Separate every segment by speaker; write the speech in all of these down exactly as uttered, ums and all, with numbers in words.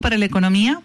Speaker 1: para la economía?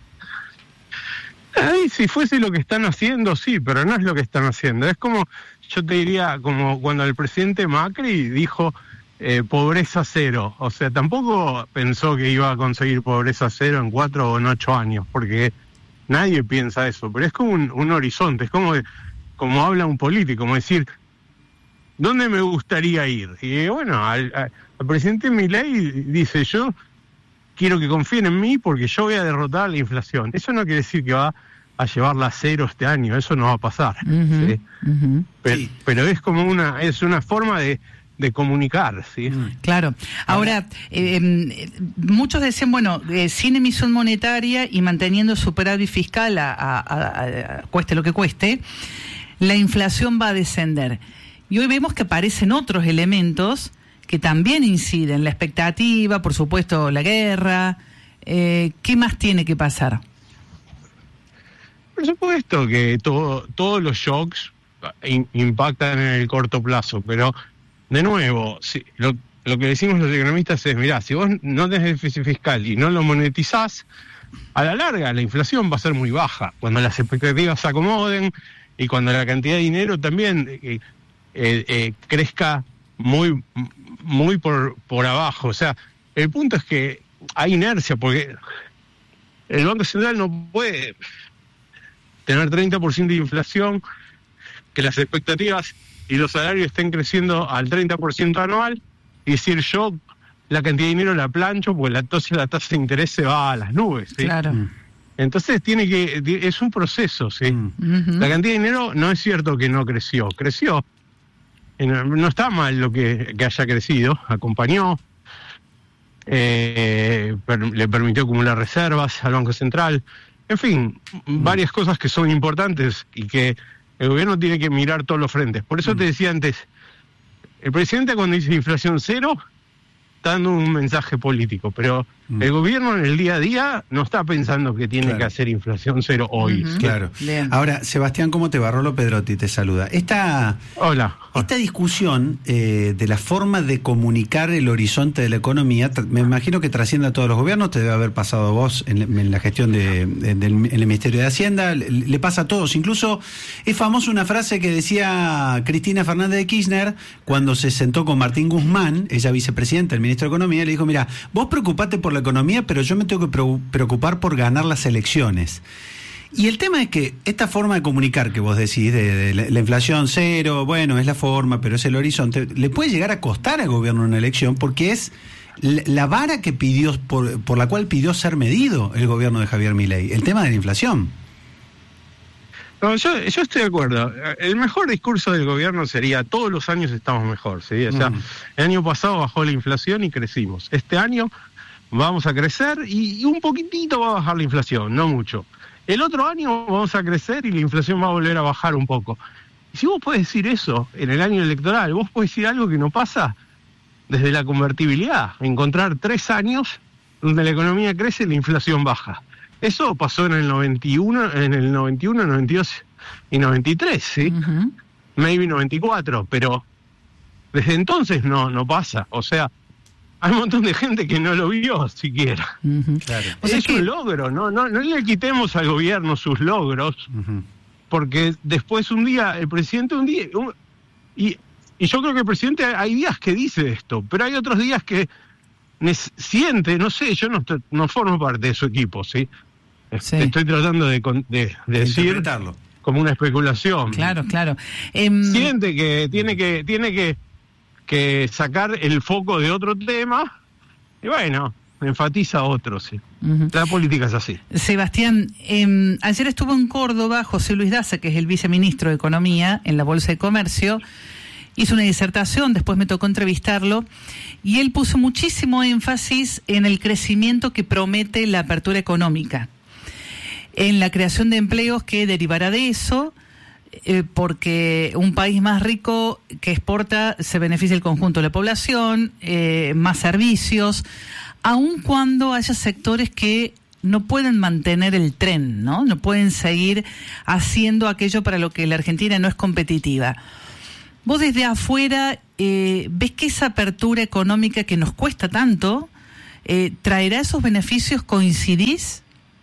Speaker 2: Ay, si fuese lo que están haciendo, sí, pero no es lo que están haciendo. Es como, yo te diría, como cuando el presidente Macri dijo eh, pobreza cero. O sea, tampoco pensó que iba a conseguir pobreza cero en cuatro o en ocho años, porque nadie piensa eso. Pero es como un, un horizonte, es como, como habla un político, como decir, ¿dónde me gustaría ir? Y bueno, al, al, al presidente Milei dice, yo quiero que confíen en mí porque yo voy a derrotar la inflación. Eso no quiere decir que va a llevarla a cero este año, eso no va a pasar.
Speaker 1: Uh-huh,
Speaker 2: ¿sí?
Speaker 1: Uh-huh.
Speaker 2: Pero,
Speaker 3: sí.
Speaker 2: pero es como una, es una forma de, de comunicar, ¿sí?
Speaker 1: Claro. Ahora, eh, eh, muchos decían, bueno, eh, sin emisión monetaria y manteniendo superávit fiscal a, a, a, a cueste lo que cueste, la inflación va a descender. Y hoy vemos que aparecen otros elementos que también inciden, la expectativa, por supuesto, la guerra. Eh, ¿Qué más tiene que pasar?
Speaker 2: Por supuesto que todo, todos los shocks in, impactan en el corto plazo, pero de nuevo, si, lo, lo que decimos los economistas es, mirá, si vos no tenés déficit fiscal y no lo monetizás, a la larga la inflación va a ser muy baja, cuando las expectativas se acomoden y cuando la cantidad de dinero también eh, eh, eh, crezca muy, muy por, por abajo. O sea, el punto es que hay inercia, porque el Banco Central no puede tener treinta por ciento de inflación, que las expectativas y los salarios estén creciendo al treinta por ciento anual, y decir yo la cantidad de dinero la plancho, porque la, entonces la tasa de interés se va a las nubes. ¿sí?
Speaker 1: Claro.
Speaker 3: Mm.
Speaker 2: Entonces tiene que, es un proceso, ¿sí?
Speaker 3: Mm.
Speaker 1: Uh-huh.
Speaker 2: La cantidad de dinero no es cierto que no creció, creció. No está mal lo que, que haya crecido, acompañó, eh, per, le permitió acumular reservas al Banco Central, en fin, mm. varias cosas que son importantes y que el gobierno tiene que mirar todos los frentes. Por eso mm. te decía antes, el presidente cuando dice inflación cero, está dando un mensaje político, pero mm. el gobierno en el día a día no está pensando que tiene claro. que hacer inflación cero hoy.
Speaker 1: Uh-huh.
Speaker 3: Claro.
Speaker 1: Bien.
Speaker 3: Ahora, Sebastián, ¿cómo te va? Rolo Pedrotti te saluda. Esta,
Speaker 2: Hola.
Speaker 3: Esta discusión eh, de la forma de comunicar el horizonte de la economía, me imagino que trasciende a todos los gobiernos, te debe haber pasado a vos en, en la gestión de, de, del en el Ministerio de Hacienda, le, le pasa a todos. Incluso es famosa una frase que decía Cristina Fernández de Kirchner cuando se sentó con Martín Guzmán, ella vicepresidenta del Ministro de Economía, le dijo, mira, vos preocupate por la economía, pero yo me tengo que preocupar por ganar las elecciones. Y el tema es que esta forma de comunicar que vos decís, de, de la, la inflación cero, bueno, es la forma, pero es el horizonte, le puede llegar a costar al gobierno una elección porque es la, la vara que pidió, por, por la cual pidió ser medido el gobierno de Javier Milei, el tema de la inflación.
Speaker 2: No, yo, yo estoy de acuerdo. El mejor discurso del gobierno sería todos los años estamos mejor, ¿sí? O sea, mm. el año pasado bajó la inflación y crecimos. Este año vamos a crecer y, y un poquitito va a bajar la inflación, no mucho. El otro año vamos a crecer y la inflación va a volver a bajar un poco. Y si vos podés decir eso en el año electoral, vos podés decir algo que no pasa desde la convertibilidad. Encontrar tres años donde la economía crece y la inflación baja. Eso pasó en el noventa y uno, en el noventa y uno, noventa y dos y noventa y tres, ¿sí? Uh-huh. Maybe noventa y cuatro, pero desde entonces no, no pasa. O sea, hay un montón de gente que no lo vio siquiera.
Speaker 1: Uh-huh.
Speaker 3: Claro.
Speaker 2: O sea, es que... un logro, ¿no? No, no le quitemos al gobierno sus logros, uh-huh. porque después un día, el presidente un día... Un, y, y yo creo que el presidente, hay días que dice esto, pero hay otros días que siente, no sé, yo no, no formo parte de su equipo, ¿sí? Sí. Estoy tratando de, de, de decir como una especulación.
Speaker 1: Claro, claro. Um...
Speaker 2: Siente que tiene que tiene que, que sacar el foco de otro tema y bueno, enfatiza otro, sí. Uh-huh. La política es así.
Speaker 1: Sebastián, eh, ayer estuvo en Córdoba José Luis Daza, que es el viceministro de Economía en la Bolsa de Comercio. Hizo una disertación, después me tocó entrevistarlo, y él puso muchísimo énfasis en el crecimiento que promete la apertura económica, en la creación de empleos que derivará de eso, eh, porque un país más rico que exporta se beneficia el conjunto de la población, eh, más servicios, aun cuando haya sectores que no pueden mantener el tren, ¿no? No pueden seguir haciendo aquello para lo que la Argentina no es competitiva. Vos desde afuera eh, ves que esa apertura económica que nos cuesta tanto eh, ¿traerá esos beneficios? ¿Coincidís?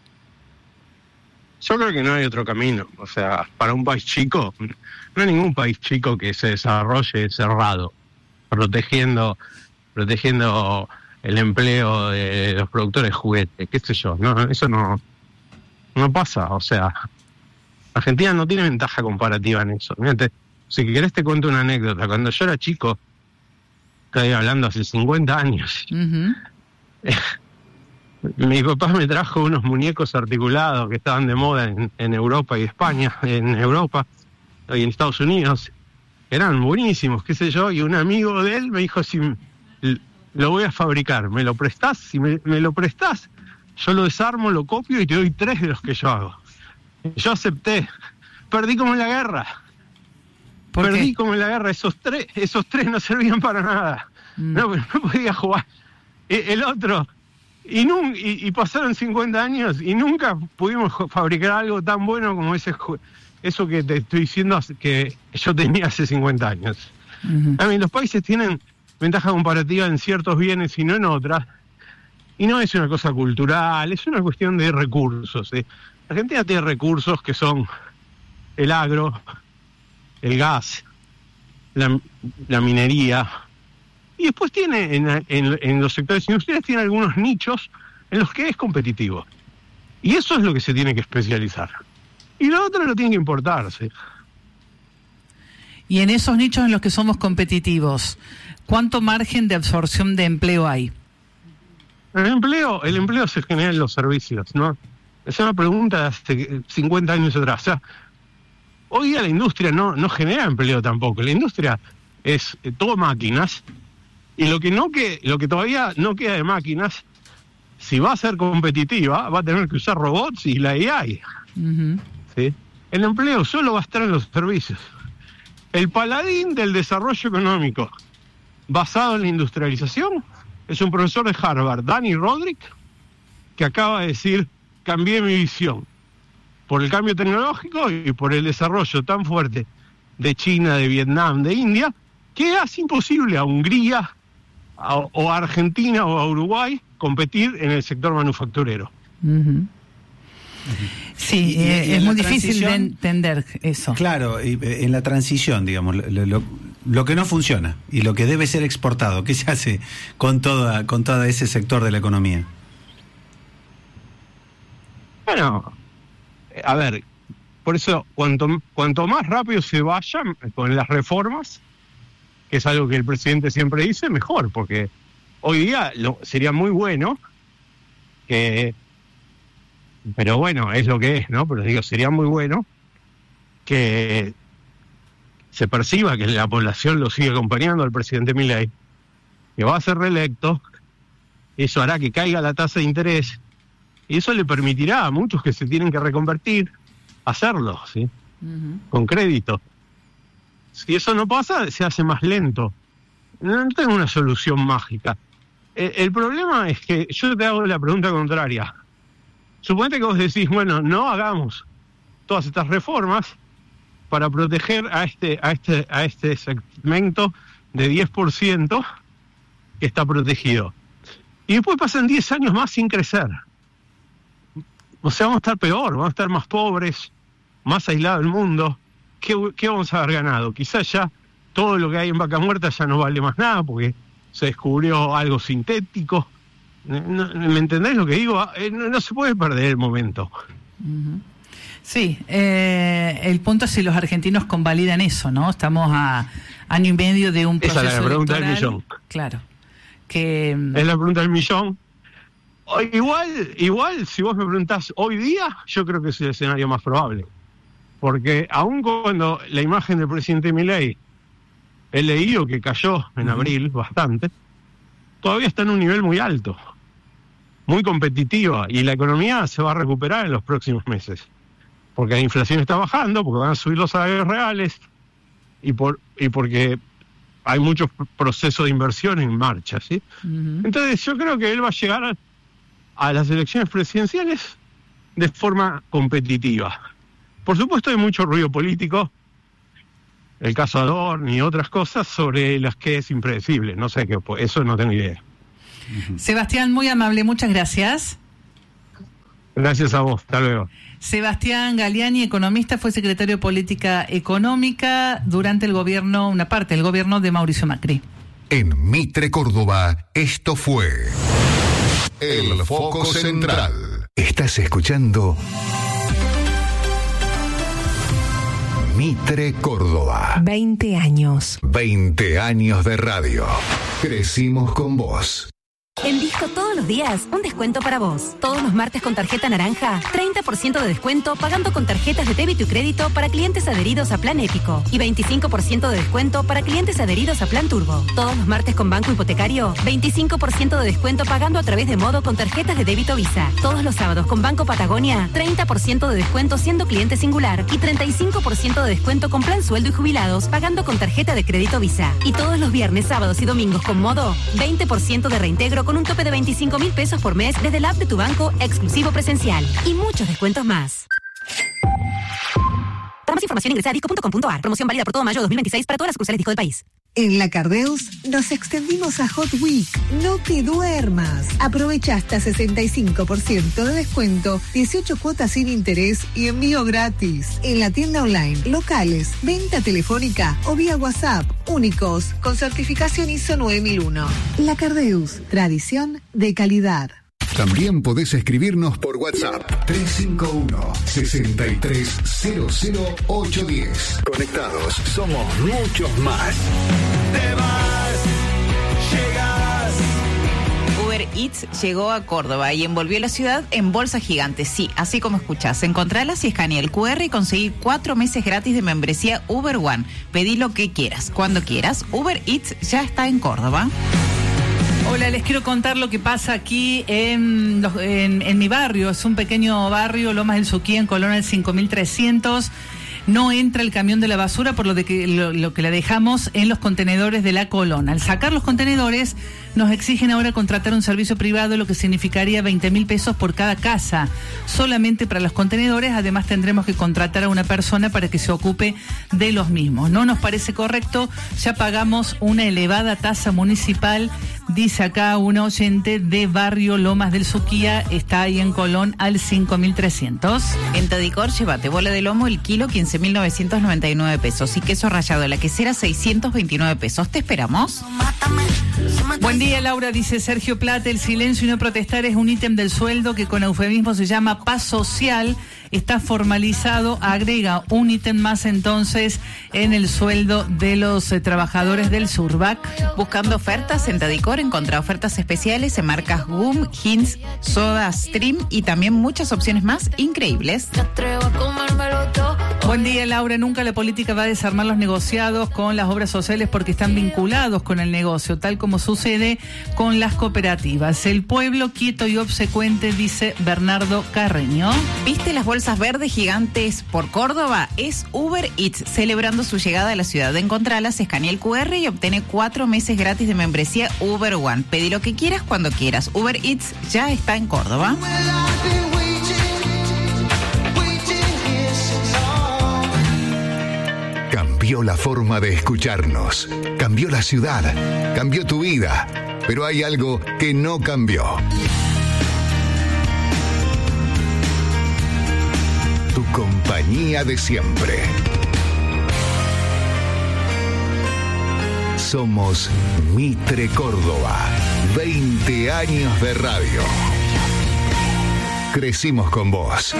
Speaker 2: Yo creo que no hay otro camino. O sea, para un país chico, no hay ningún país chico que se desarrolle cerrado, protegiendo, protegiendo el empleo de los productores de juguetes, qué sé yo. No, eso no, no pasa. O sea, Argentina no tiene ventaja comparativa en eso. Fíjate, si querés te cuento una anécdota. Cuando yo era chico, estoy hablando hace cincuenta años, uh-huh. Mi papá me trajo unos muñecos articulados que estaban de moda en, en Europa y España, en Europa y en Estados Unidos. Eran buenísimos, qué sé yo, y un amigo de él me dijo, si lo voy a fabricar, ¿me lo prestás? Si me, me lo prestás, yo lo desarmo, lo copio y te doy tres de los que yo hago. Yo acepté. Perdí como en la guerra. Perdí qué? como en la guerra. Esos tres, esos tres no servían para nada. Mm. No, no podía jugar. El otro... Y, nun, y, y pasaron cincuenta años y nunca pudimos fabricar algo tan bueno como ese eso que te estoy diciendo que yo tenía hace cincuenta años. Uh-huh. A mí, los países tienen ventaja comparativa en ciertos bienes y no en otras. Y no es una cosa cultural, es una cuestión de recursos. ¿eh? Argentina tiene recursos que son el agro, el gas, la, la minería. Y después tiene, en, en, en los sectores industriales, tiene algunos nichos en los que es competitivo. Y eso es lo que se tiene que especializar. Y lo otro lo tiene que importarse.
Speaker 1: Y en esos nichos en los que somos competitivos, ¿cuánto margen de absorción de empleo hay?
Speaker 2: El empleo, el empleo se genera en los servicios, ¿no? Esa es una pregunta de hace cincuenta años atrás. O sea, hoy día la industria no, no genera empleo tampoco. La industria es eh, todo máquinas. Y lo que no que lo que todavía no queda de máquinas, si va a ser competitiva, va a tener que usar robots y la A I. Uh-huh. ¿Sí? El empleo solo va a estar en los servicios. El paladín del desarrollo económico basado en la industrialización es un profesor de Harvard, Danny Roderick, que acaba de decir, cambié mi visión por el cambio tecnológico y por el desarrollo tan fuerte de China, de Vietnam, de India, que hace imposible a Hungría, A, o a Argentina o a Uruguay competir en el sector manufacturero.
Speaker 1: Uh-huh. Sí, y, eh, y es muy difícil de entender eso.
Speaker 3: Claro, y, en la transición, digamos, lo, lo, lo que no funciona y lo que debe ser exportado, ¿qué se hace con toda con todo ese sector de la economía?
Speaker 2: Bueno, a ver, por eso cuanto cuanto más rápido se vayan con las reformas, que es algo que el presidente siempre dice, mejor, porque hoy día lo, sería muy bueno que, pero bueno, es lo que es, ¿no? Pero digo, sería muy bueno que se perciba que la población lo sigue acompañando al presidente Milei, que va a ser reelecto, eso hará que caiga la tasa de interés, y eso le permitirá a muchos que se tienen que reconvertir, hacerlo, ¿sí? Uh-huh. Con crédito. Si eso no pasa, se hace más lento. No tengo una solución mágica. El, el problema es que yo te hago la pregunta contraria. Suponete que vos decís, bueno, no hagamos todas estas reformas para proteger a este, a este, a este segmento de diez por ciento que está protegido. Y después pasan diez años más sin crecer. O sea, vamos a estar peor, vamos a estar más pobres, más aislados del mundo. ¿Qué, ¿Qué vamos a haber ganado? Quizás ya todo lo que hay en Vaca Muerta ya no vale más nada porque se descubrió algo sintético. No, ¿me entendés lo que digo? No, no se puede perder el momento.
Speaker 1: Uh-huh. Sí, eh, el punto es si los argentinos convalidan eso, ¿no? Estamos a año y medio de un proceso
Speaker 2: Esa es la pregunta
Speaker 1: electoral.
Speaker 2: del millón.
Speaker 1: Claro. Que...
Speaker 2: Es la pregunta del millón. O igual, igual, si vos me preguntás hoy día, yo creo que es el escenario más probable. Porque aun cuando la imagen del presidente Milei, he leído que cayó en abril bastante, todavía está en un nivel muy alto, muy competitiva, y la economía se va a recuperar en los próximos meses. Porque la inflación está bajando, porque van a subir los salarios reales, y por y porque hay muchos procesos de inversión en marcha, ¿sí? Uh-huh. Entonces yo creo que él va a llegar a, a las elecciones presidenciales de forma competitiva. Por supuesto hay mucho ruido político, el caso Adorni y otras cosas sobre las que es impredecible, no sé qué, eso no tengo idea.
Speaker 1: Uh-huh. Sebastián, muy amable, muchas gracias.
Speaker 2: Gracias a vos, hasta luego.
Speaker 1: Sebastián Galiani, economista, fue secretario de Política Económica durante el gobierno, una parte del gobierno de Mauricio Macri.
Speaker 4: En Mitre, Córdoba, esto fue El Foco Central. Estás escuchando Mitre, Córdoba.
Speaker 5: veinte años.
Speaker 4: veinte años de radio. Crecimos con vos.
Speaker 5: En Disco todos los días, un descuento para vos. Todos los martes con tarjeta naranja, treinta por ciento de descuento pagando con tarjetas de débito y crédito para clientes adheridos a Plan Épico. Y veinticinco por ciento de descuento para clientes adheridos a Plan Turbo. Todos los martes con Banco Hipotecario, veinticinco por ciento de descuento pagando a través de Modo con tarjetas de débito Visa. Todos los sábados con Banco Patagonia, treinta por ciento de descuento siendo cliente singular. Y treinta y cinco por ciento de descuento con Plan Sueldo y Jubilados pagando con tarjeta de crédito Visa. Y todos los viernes, sábados y domingos con Modo, veinte por ciento de reintegro con un tope de veinticinco mil pesos por mes desde la app de tu banco exclusivo presencial. Y muchos descuentos más. Para más información ingresa a disco punto com punto a r. Promoción válida por todo mayo dos mil veintiséis para todas las sucursales Disco del país.
Speaker 6: En la Cardeus nos extendimos a Hot Week. No te duermas. Aprovecha hasta sesenta y cinco por ciento de descuento, dieciocho cuotas sin interés y envío gratis. En la tienda online, locales, venta telefónica o vía WhatsApp. Únicos, con certificación I S O nueve mil uno. La Cardeus, tradición de calidad.
Speaker 4: También podés escribirnos por WhatsApp tres cinco uno, seis tres cero cero ocho uno cero. Conectados, somos muchos más.
Speaker 7: Te vas, llegas.
Speaker 8: Uber Eats llegó a Córdoba y envolvió la ciudad en bolsas gigantes. Sí, así como escuchás. Encontralas y escanea el cu erre y conseguí cuatro meses gratis de membresía Uber One. Pedí lo que quieras, cuando quieras. Uber Eats ya está en Córdoba.
Speaker 1: Hola, les quiero contar lo que pasa aquí en, los, en, en mi barrio. Es un pequeño barrio, Lomas del Suquía, en Colón, el cinco mil trescientos. No entra el camión de la basura por lo de que lo, lo que la dejamos en los contenedores de la Colón. Al sacar los contenedores, nos exigen ahora contratar un servicio privado, lo que significaría veinte mil pesos por cada casa. Solamente para los contenedores, además tendremos que contratar a una persona para que se ocupe de los mismos. No nos parece correcto, ya pagamos una elevada tasa municipal, dice acá un oyente de barrio Lomas del Suquía, está ahí en Colón al cinco mil trescientos.
Speaker 8: En Tadicor, llévate bola de lomo el kilo quince mil novecientos noventa y nueve pesos y queso rallado la quesera seiscientos veintinueve pesos. ¿Te esperamos?
Speaker 1: Buen día, Laura, dice Sergio Plata. El silencio y no protestar es un ítem del sueldo que con eufemismo se llama paz social. Está formalizado, agrega un ítem más entonces en el sueldo de los eh, trabajadores del Surbac.
Speaker 8: Buscando ofertas en Tadicor, encontrá ofertas especiales en marcas Gum, Hinz, Soda Stream y también muchas opciones más increíbles.
Speaker 1: Buen día, Laura. Nunca la política va a desarmar los negociados con las obras sociales porque están vinculados con el negocio, tal como sucede con las cooperativas. El pueblo quieto y obsecuente, dice Bernardo Carreño.
Speaker 8: ¿Viste las bolsas verdes gigantes por Córdoba? Es Uber Eats celebrando su llegada a la ciudad. Encontralas, escanea el cu erre y obtiene cuatro meses gratis de membresía Uber One. Pedí lo que quieras cuando quieras. Uber Eats ya está en Córdoba.
Speaker 4: Cambió la forma de escucharnos, cambió la ciudad, cambió tu vida, pero hay algo que no cambió. Tu compañía de siempre. Somos Mitre Córdoba, veinte años de radio. Crecimos con vos.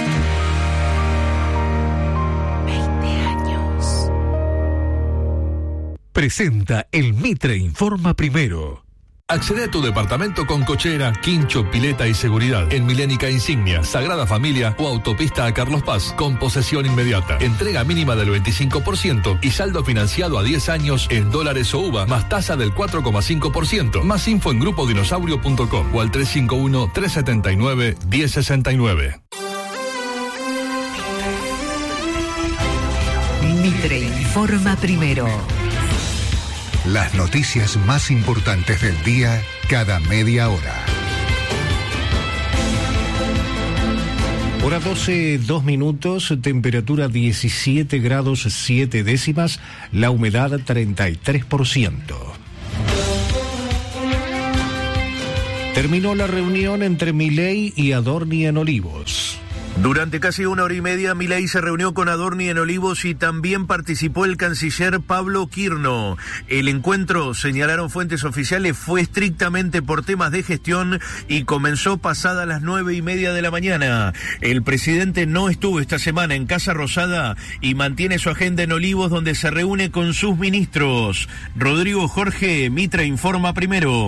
Speaker 9: Presenta el Mitre Informa Primero. Accede a tu departamento con cochera, quincho, pileta y seguridad. En Milénica Insignia, Sagrada Familia o Autopista a Carlos Paz, con posesión inmediata. Entrega mínima del veinticinco por ciento y saldo financiado a diez años en dólares o U V A, más tasa del cuatro coma cinco por ciento. Más info en grupo dinosaurio punto com o al tres cinco uno, tres siete nueve, uno cero seis nueve.
Speaker 5: Mitre Informa Primero.
Speaker 4: Las noticias más importantes del día cada media hora.
Speaker 10: Hora doce, dos minutos, temperatura diecisiete grados siete décimas, la humedad treinta y tres por ciento. Terminó la reunión entre Milei y Adorni en Olivos.
Speaker 11: Durante casi una hora y media, Milei se reunió con Adorni en Olivos y también participó el canciller Pablo Quirno. El encuentro, señalaron fuentes oficiales, fue estrictamente por temas de gestión y comenzó pasada las nueve y media de la mañana. El presidente no estuvo esta semana en Casa Rosada y mantiene su agenda en Olivos, donde se reúne con sus ministros. Rodrigo Jorge, Mitre informa primero.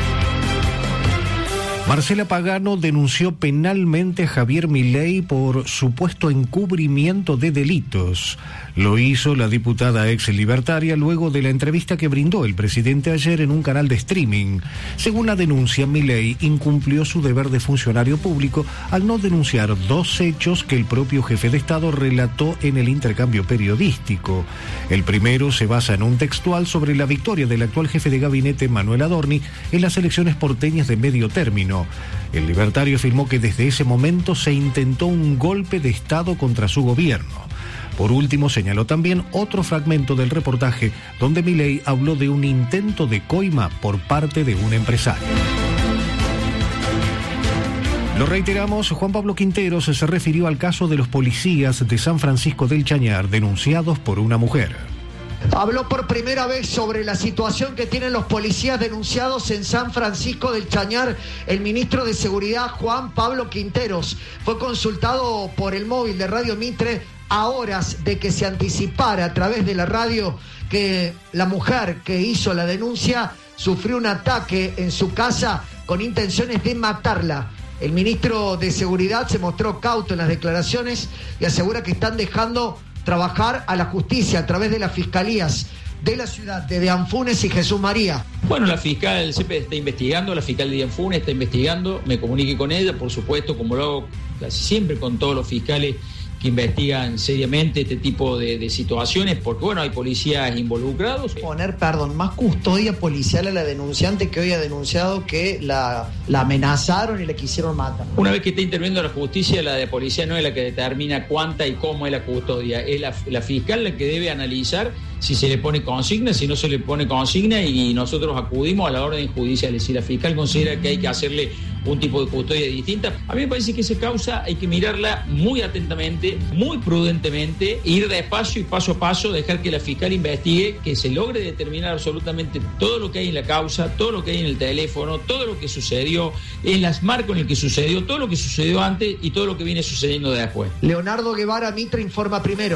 Speaker 10: Marcela Pagano denunció penalmente a Javier Milei por supuesto encubrimiento de delitos. Lo hizo la diputada ex libertaria luego de la entrevista que brindó el presidente ayer en un canal de streaming. Según la denuncia, Milei incumplió su deber de funcionario público al no denunciar dos hechos que el propio jefe de Estado relató en el intercambio periodístico. El primero se basa en un textual sobre la victoria del actual jefe de gabinete Manuel Adorni en las elecciones porteñas de medio término. El libertario afirmó que desde ese momento se intentó un golpe de Estado contra su gobierno. Por último, señaló también otro fragmento del reportaje donde Milei habló de un intento de coima por parte de un empresario. Lo reiteramos, Juan Pablo Quinteros se refirió al caso de los policías de San Francisco del Chañar denunciados por una mujer.
Speaker 12: Habló por primera vez sobre la situación que tienen los policías denunciados en San Francisco del Chañar el ministro de Seguridad Juan Pablo Quinteros. Fue consultado por el móvil de Radio Mitre a horas de que se anticipara a través de la radio que la mujer que hizo la denuncia sufrió un ataque en su casa con intenciones de matarla. El ministro de Seguridad se mostró cauto en las declaraciones y asegura que están dejando trabajar a la justicia a través de las fiscalías de la ciudad de Dianfunes y Jesús María.
Speaker 13: Bueno, la fiscal del C E P está investigando, la fiscal de Dianfunes está investigando, me comuniqué con ella, por supuesto, como lo hago casi siempre con todos los fiscales que investigan seriamente este tipo de, de situaciones, porque bueno, hay policías involucrados.
Speaker 12: Poner, perdón, más custodia policial a la denunciante que hoy ha denunciado que la, la amenazaron y la quisieron matar.
Speaker 13: Una vez que está interviniendo la justicia, la de policía no es la que determina cuánta y cómo es la custodia, es la, la fiscal la que debe analizar si se le pone consigna, si no se le pone consigna, y nosotros acudimos a la orden judicial. Si la fiscal considera que hay que hacerle un tipo de custodia distinta, a mí me parece que esa causa hay que mirarla muy atentamente, muy prudentemente, ir despacio y paso a paso, dejar que la fiscal investigue, que se logre determinar absolutamente todo lo que hay en la causa, todo lo que hay en el teléfono, todo lo que sucedió, en las marcas en el que sucedió, todo lo que sucedió antes y todo lo que viene sucediendo después.
Speaker 12: Leonardo Guevara, Mitre informa primero.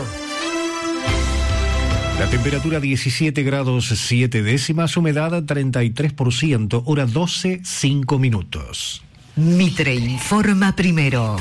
Speaker 10: La temperatura diecisiete grados siete décimas, humedad treinta y tres por ciento, hora doce, cinco minutos.
Speaker 14: Mitre informa primero.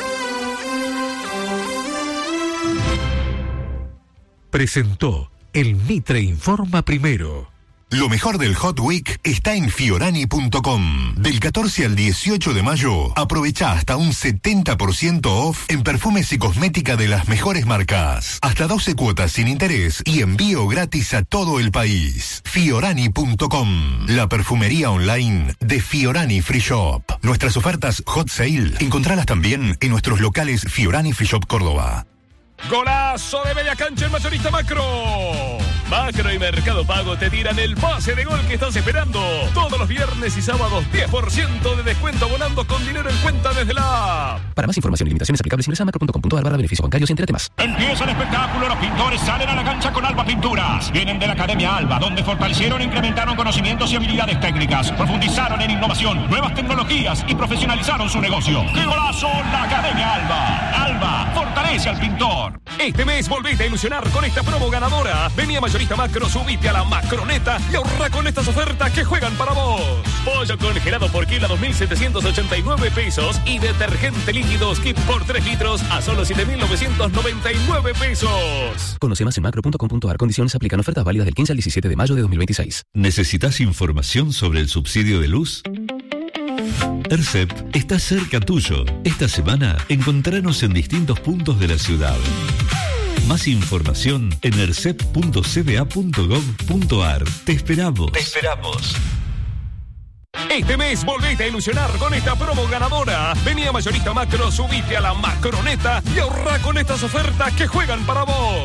Speaker 9: Presentó el Mitre informa primero.
Speaker 15: Lo mejor del Hot Week está en fiorani punto com. Del catorce al dieciocho de mayo, aprovecha hasta un setenta por ciento off en perfumes y cosmética de las mejores marcas. Hasta doce cuotas sin interés y envío gratis a todo el país. fiorani punto com, la perfumería online de Fiorani Free Shop. Nuestras ofertas Hot Sale, encontralas también en nuestros locales Fiorani Free Shop Córdoba.
Speaker 16: Golazo de media cancha el mayorista Macro. Macro y Mercado Pago te tiran el pase de gol que estás esperando. Todos los viernes y sábados diez por ciento de descuento abonando con dinero en cuenta desde la app.
Speaker 17: Para más información y limitaciones aplicables ingresa a macro punto com punto a r barra beneficios bancarios y entérate más.
Speaker 18: Empieza el espectáculo, los pintores salen a la cancha con Alba Pinturas. Vienen de la Academia Alba, donde fortalecieron e incrementaron conocimientos y habilidades técnicas. Profundizaron en innovación, nuevas tecnologías y profesionalizaron su negocio. ¡Qué golazo! La Academia Alba. Alba fortalece al pintor.
Speaker 16: Este mes volvete a ilusionar con esta promo ganadora. Vení a Mayorista Macro, subite a la Macroneta y ahorra con estas ofertas que juegan para vos. Pollo congelado por kilo a dos mil setecientos ochenta y nueve pesos y detergente líquido Skip por tres litros a solo siete mil novecientos noventa y nueve pesos.
Speaker 17: Conoce más en macro punto com punto a r. Condiciones aplican. Ofertas válidas del quince al diecisiete de mayo de dos mil veintiséis.
Speaker 9: ¿Necesitas información sobre el subsidio de luz? ERCEP está cerca tuyo. Esta semana encontranos en distintos puntos de la ciudad. Más información en ercep punto c b a punto gov punto a r. Te esperamos.
Speaker 16: Te esperamos. Este mes volvete a ilusionar con esta promo ganadora. Vení a Mayorista Macro, subite a la Macroneta y ahorra con estas ofertas que juegan para vos.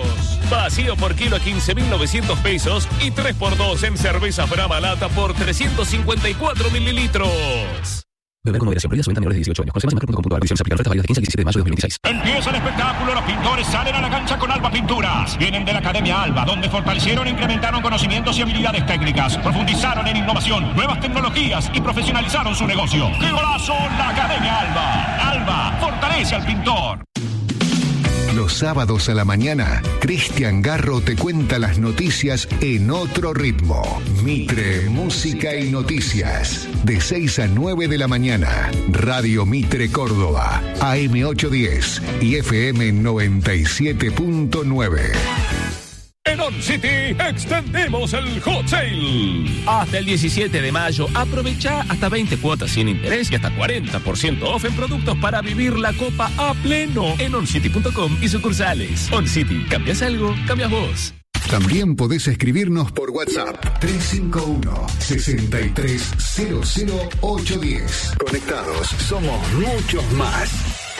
Speaker 16: Vacío por kilo a quince mil novecientos pesos y tres por dos en cerveza Brahma Lata por trescientos cincuenta y cuatro mililitros.
Speaker 17: Beber con moderación. Prohibida su venta a menores de dieciocho años. Consume más punto com punto a r. Condiciones aplican. Ofertas válidas del quince al diecisiete de mayo de dos mil veintiséis.
Speaker 18: Empieza el espectáculo, los pintores salen a la cancha con Alba Pinturas. Vienen de la Academia Alba, donde fortalecieron e incrementaron conocimientos y habilidades técnicas. Profundizaron en innovación, nuevas tecnologías y profesionalizaron su negocio. ¡Qué golazo! La Academia Alba. Alba, fortalece al pintor.
Speaker 4: Los sábados a la mañana, Cristian Garro te cuenta las noticias en otro ritmo. Mitre, música y noticias. De seis a nueve de la mañana. Radio Mitre Córdoba. A M ochocientos diez y F M noventa y siete punto nueve.
Speaker 16: En On City extendemos el Hot Sale.
Speaker 19: Hasta el diecisiete de mayo, aprovecha hasta veinte cuotas sin interés y hasta cuarenta por ciento off en productos para vivir la copa a pleno en on city punto com y sucursales. On City, ¿cambias algo? Cambias vos.
Speaker 4: También podés escribirnos por WhatsApp tres cinco uno, seis tres cero cero ocho uno cero. Conectados, somos muchos más.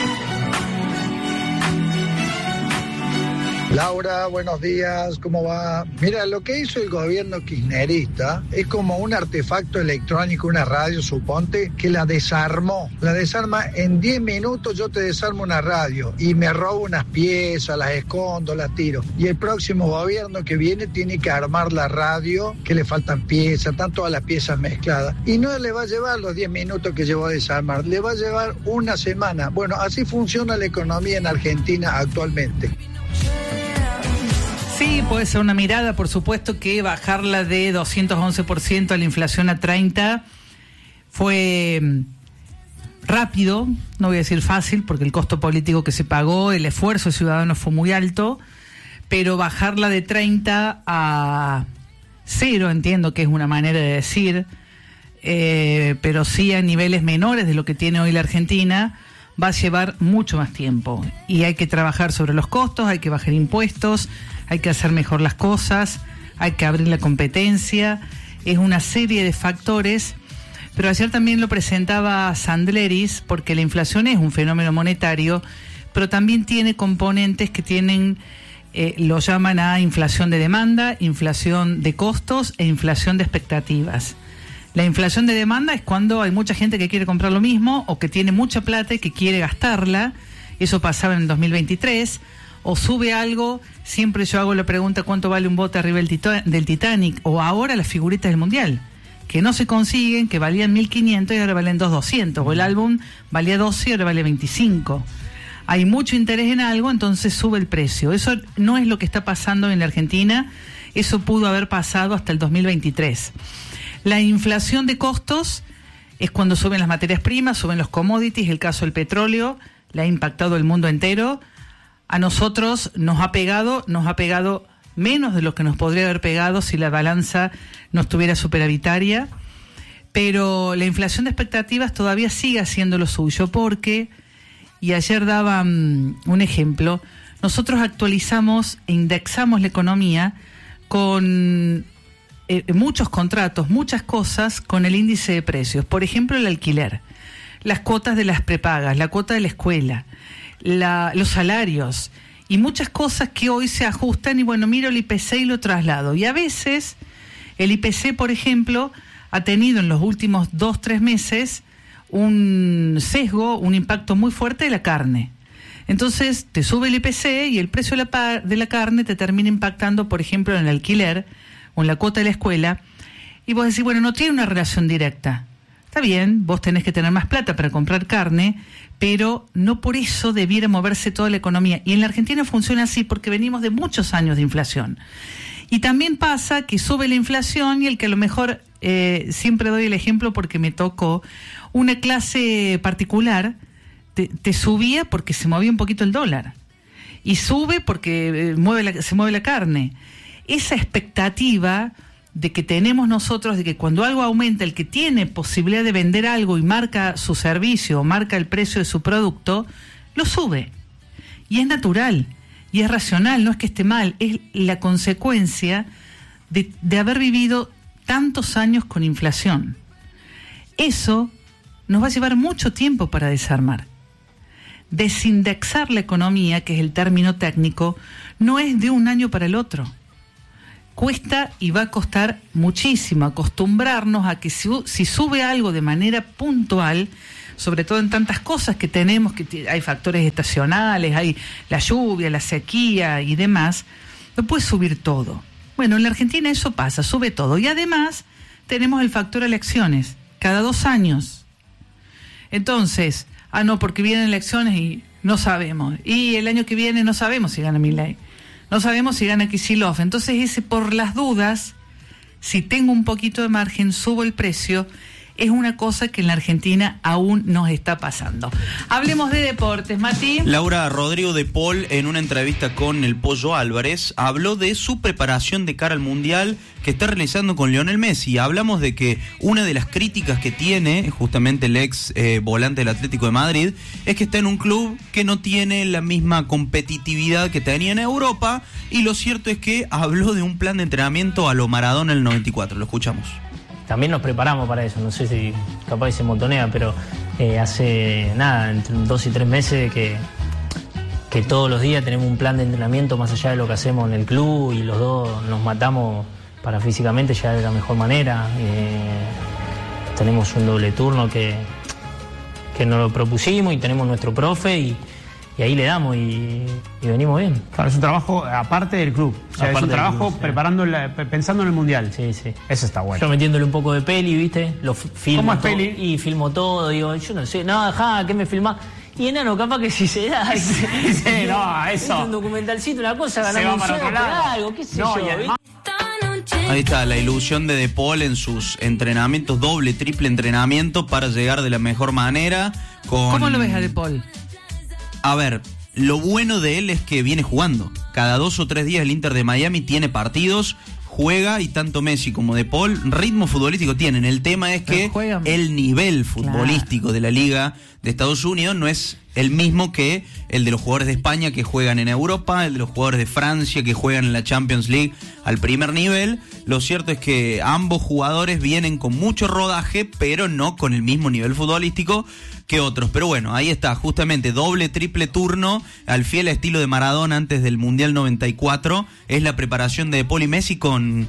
Speaker 20: Laura, buenos días, ¿cómo va? Mira, lo que hizo el gobierno kirchnerista es como un artefacto electrónico, una radio, suponte, que la desarmó. La desarma en diez minutos, yo te desarmo una radio y me robo unas piezas, las escondo, las tiro. Y el próximo gobierno que viene tiene que armar la radio, que le faltan piezas, están todas las piezas mezcladas. Y no le va a llevar los diez minutos que llevó a desarmar, le va a llevar una semana. Bueno, así funciona la economía en Argentina actualmente.
Speaker 1: Sí, puede ser una mirada, por supuesto que bajarla de doscientos once por ciento a la inflación a treinta fue rápido, no voy a decir fácil, porque el costo político que se pagó, el esfuerzo ciudadano fue muy alto, pero bajarla de treinta a cero, entiendo que es una manera de decir, eh, pero sí a niveles menores de lo que tiene hoy la Argentina, va a llevar mucho más tiempo. Y hay que trabajar sobre los costos, hay que bajar impuestos, hay que hacer mejor las cosas, hay que abrir la competencia, es una serie de factores, pero ayer también lo presentaba Sandleris, porque la inflación es un fenómeno monetario, pero también tiene componentes que tienen, eh, lo llaman a inflación de demanda, inflación de costos e inflación de expectativas. La inflación de demanda es cuando hay mucha gente que quiere comprar lo mismo o que tiene mucha plata y que quiere gastarla, eso pasaba en el dos mil veintitrés, o sube algo, siempre yo hago la pregunta cuánto vale un bote arriba del, tito- del Titanic, o ahora las figuritas del Mundial, que no se consiguen, que valían mil quinientos y ahora valen dos mil doscientos, o el álbum valía doce y ahora vale veinticinco. Hay mucho interés en algo, entonces sube el precio. Eso no es lo que está pasando en la Argentina, eso pudo haber pasado hasta el dos mil veintitrés. La inflación de costos es cuando suben las materias primas, suben los commodities, el caso del petróleo, le ha impactado el mundo entero. A nosotros nos ha pegado, nos ha pegado menos de lo que nos podría haber pegado si la balanza no estuviera superavitaria, pero la inflación de expectativas todavía sigue haciendo lo suyo, porque, y ayer daba um, un ejemplo, nosotros actualizamos e indexamos la economía con eh, muchos contratos, muchas cosas con el índice de precios, por ejemplo el alquiler, las cuotas de las prepagas, la cuota de la escuela, La, los salarios y muchas cosas que hoy se ajustan y bueno, miro el I P C y lo traslado. Y a veces el I P C, por ejemplo, ha tenido en los últimos dos, tres meses un sesgo, un impacto muy fuerte de la carne. Entonces te sube el I P C y el precio de la, de la carne te termina impactando, por ejemplo, en el alquiler o en la cuota de la escuela. Y vos decís, bueno, no tiene una relación directa. Está bien, vos tenés que tener más plata para comprar carne, pero no por eso debiera moverse toda la economía. Y en la Argentina funciona así porque venimos de muchos años de inflación. Y también pasa que sube la inflación y el que a lo mejor, eh, siempre doy el ejemplo porque me tocó, una clase particular te, te subía porque se movía un poquito el dólar. Y sube porque eh, mueve la, se mueve la carne. Esa expectativa de que tenemos nosotros, de que cuando algo aumenta, el que tiene posibilidad de vender algo y marca su servicio o marca el precio de su producto, lo sube. Y es natural, y es racional, no es que esté mal, es la consecuencia de, de haber vivido tantos años con inflación. Eso nos va a llevar mucho tiempo para desarmar. desindexar la economía, que es el término técnico, no es de un año para el otro. Cuesta y va a costar muchísimo acostumbrarnos a que si, si sube algo de manera puntual, sobre todo en tantas cosas que tenemos, que t- hay factores estacionales, hay la lluvia, la sequía y demás, no puede subir todo. Bueno, en la Argentina eso pasa, sube todo. Y además tenemos el factor elecciones, cada dos años. Entonces, ah, no, porque vienen elecciones y no sabemos. Y el año que viene no sabemos si gana Milei. No sabemos si gana Kicillof. Entonces ese por las dudas, si tengo un poquito de margen, subo el precio. Es una cosa que en la Argentina aún nos está pasando. Hablemos de deportes, Mati.
Speaker 21: Laura, Rodrigo de Paul, en una entrevista con el Pollo Álvarez, habló de su preparación de cara al Mundial que está realizando con Lionel Messi. Hablamos de que una de las críticas que tiene justamente el ex eh, volante del Atlético de Madrid es que está en un club que no tiene la misma competitividad que tenía en Europa, y lo cierto es que habló de un plan de entrenamiento a lo Maradona en el noventa y cuatro. Lo escuchamos.
Speaker 22: También nos preparamos para eso, no sé si capaz se montonea, pero eh, hace nada, entre dos y tres meses que, que todos los días tenemos un plan de entrenamiento más allá de lo que hacemos en el club, y los dos nos matamos para físicamente llegar de la mejor manera. Eh, tenemos un doble turno que, que nos lo propusimos y tenemos nuestro profe y, y ahí le damos y, y venimos bien.
Speaker 23: Claro, es un trabajo aparte del club. O sea, es un trabajo club, sí. preparando la, pensando en el Mundial.
Speaker 22: Sí, sí.
Speaker 23: Eso está bueno.
Speaker 22: Yo metiéndole un poco de peli, ¿viste? Lo filmo.
Speaker 23: ¿Cómo es
Speaker 22: todo,
Speaker 23: peli?
Speaker 22: Y filmo todo, digo, yo no sé, no, dejá, ¿qué me filmás? Y enano, capaz que si se da.
Speaker 23: Sí, sí, no, eso.
Speaker 22: Es un documentalcito, una cosa,
Speaker 23: se
Speaker 22: ganamos
Speaker 23: va
Speaker 22: un
Speaker 23: para
Speaker 22: cero,
Speaker 23: otro lado.
Speaker 22: algo, qué sé
Speaker 23: no,
Speaker 22: yo.
Speaker 23: Y además...
Speaker 21: Ahí está la ilusión de De Paul en sus entrenamientos, doble, triple entrenamiento para llegar de la mejor manera. Con...
Speaker 1: ¿Cómo lo ves a De Paul?
Speaker 21: A ver, lo bueno de él es que viene jugando. Cada dos o tres días el Inter de Miami tiene partidos, juega, y tanto Messi como De Paul ritmo futbolístico tienen. El tema es que el nivel futbolístico claro. de la Liga de Estados Unidos no es el mismo que el de los jugadores de España que juegan en Europa, el de los jugadores de Francia que juegan en la Champions League al primer nivel. Lo cierto es que ambos jugadores vienen con mucho rodaje, pero no con el mismo nivel futbolístico que otros. Pero bueno, ahí está, justamente doble, triple turno, al fiel estilo de Maradona antes del Mundial noventa y cuatro, es la preparación de De Paul y Messi con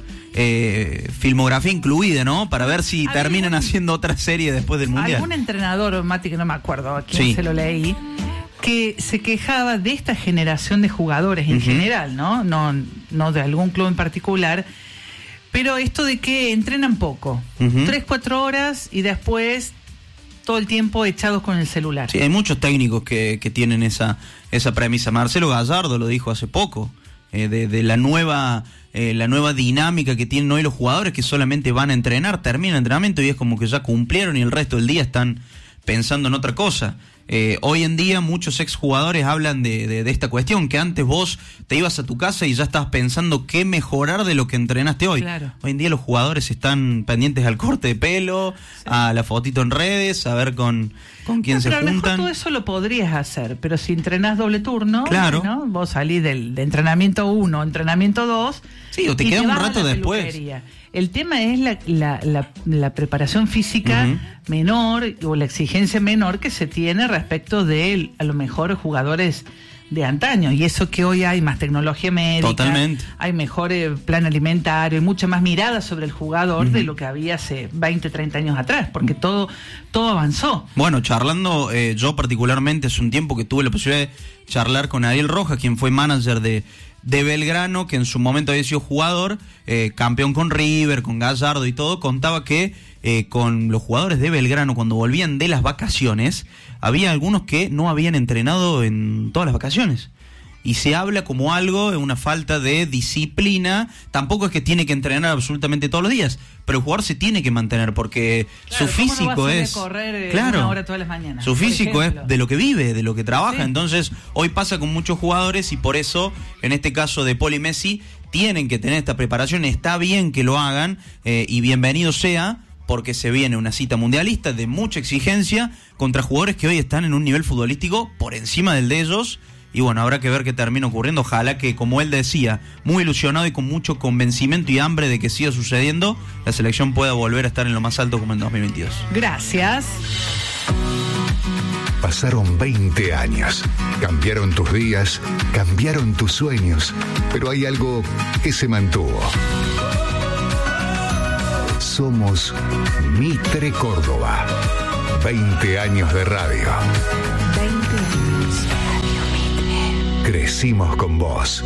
Speaker 21: eh, filmografía incluida, ¿no? Para ver si terminan haciendo otra serie después del Mundial.
Speaker 1: Algún entrenador, Mati, que no me acuerdo a quién
Speaker 21: sí.
Speaker 1: se lo leí, que se quejaba de esta generación de jugadores en uh-huh. general, ¿no? ¿no? No de algún club en particular, pero esto de que entrenan poco, uh-huh. tres, cuatro horas y después todo el tiempo echados con el celular.
Speaker 21: Sí, hay muchos técnicos que, que tienen esa, esa premisa. Marcelo Gallardo lo dijo hace poco, eh, de, de la nueva... Eh, la nueva dinámica que tienen hoy los jugadores, que solamente van a entrenar, terminan el entrenamiento y es como que ya cumplieron y el resto del día están pensando en otra cosa. Eh, hoy en día muchos exjugadores hablan de, de, de esta cuestión, que antes vos te ibas a tu casa y ya estabas pensando qué mejorar de lo que entrenaste hoy.
Speaker 1: Claro.
Speaker 21: Hoy en día los jugadores están pendientes al corte de pelo, sí. a la fotito en redes, a ver con, con quién
Speaker 1: no,
Speaker 21: se
Speaker 1: pero
Speaker 21: juntan.
Speaker 1: A lo mejor todo eso lo podrías hacer, pero si entrenás doble turno,
Speaker 21: claro.
Speaker 1: ¿no? Vos salís del, de entrenamiento uno, entrenamiento dos,
Speaker 21: sí, o te quedas un rato después.
Speaker 1: Peluquería. El tema es la, la, la, la preparación física uh-huh. menor o la exigencia menor que se tiene respecto de a lo mejor jugadores de antaño, y eso que hoy hay más tecnología médica,
Speaker 21: totalmente,
Speaker 1: hay mejor eh, plan alimentario, hay mucha más mirada sobre el jugador uh-huh. de lo que había hace veinte, treinta años atrás, porque todo, todo avanzó.
Speaker 21: Bueno, charlando, eh, yo particularmente hace un tiempo que tuve la posibilidad de charlar con Ariel Rojas, quien fue manager de de Belgrano, que en su momento había sido jugador, eh, campeón con River, con Gallardo y todo, contaba que eh, con los jugadores de Belgrano, cuando volvían de las vacaciones, había algunos que no habían entrenado en todas las vacaciones. Y se habla como algo, una falta de disciplina. Tampoco es que tiene que entrenar absolutamente todos los días, pero el jugador se tiene que mantener porque
Speaker 1: claro,
Speaker 21: su físico
Speaker 1: no
Speaker 21: es
Speaker 1: correr, eh,
Speaker 21: claro,
Speaker 1: una hora todas las mañanas,
Speaker 21: su físico es de lo que vive, de lo que trabaja.
Speaker 1: Sí.
Speaker 21: Entonces hoy pasa con muchos jugadores y por eso en este caso de Paul y Messi tienen que tener esta preparación. Está bien que lo hagan eh, y bienvenido sea, porque se viene una cita mundialista de mucha exigencia contra jugadores que hoy están en un nivel futbolístico por encima del de ellos. Y bueno, habrá que ver qué termina ocurriendo. Ojalá que, como él decía, muy ilusionado y con mucho convencimiento y hambre de que siga sucediendo, la selección pueda volver a estar en lo más alto como en dos mil veintidós.
Speaker 1: Gracias.
Speaker 4: Pasaron veinte años. Cambiaron tus días, cambiaron tus sueños, pero hay algo que se mantuvo. Somos Mitre Córdoba. veinte años de radio.
Speaker 5: veinte años. Radio Mitre.
Speaker 4: Crecimos con vos.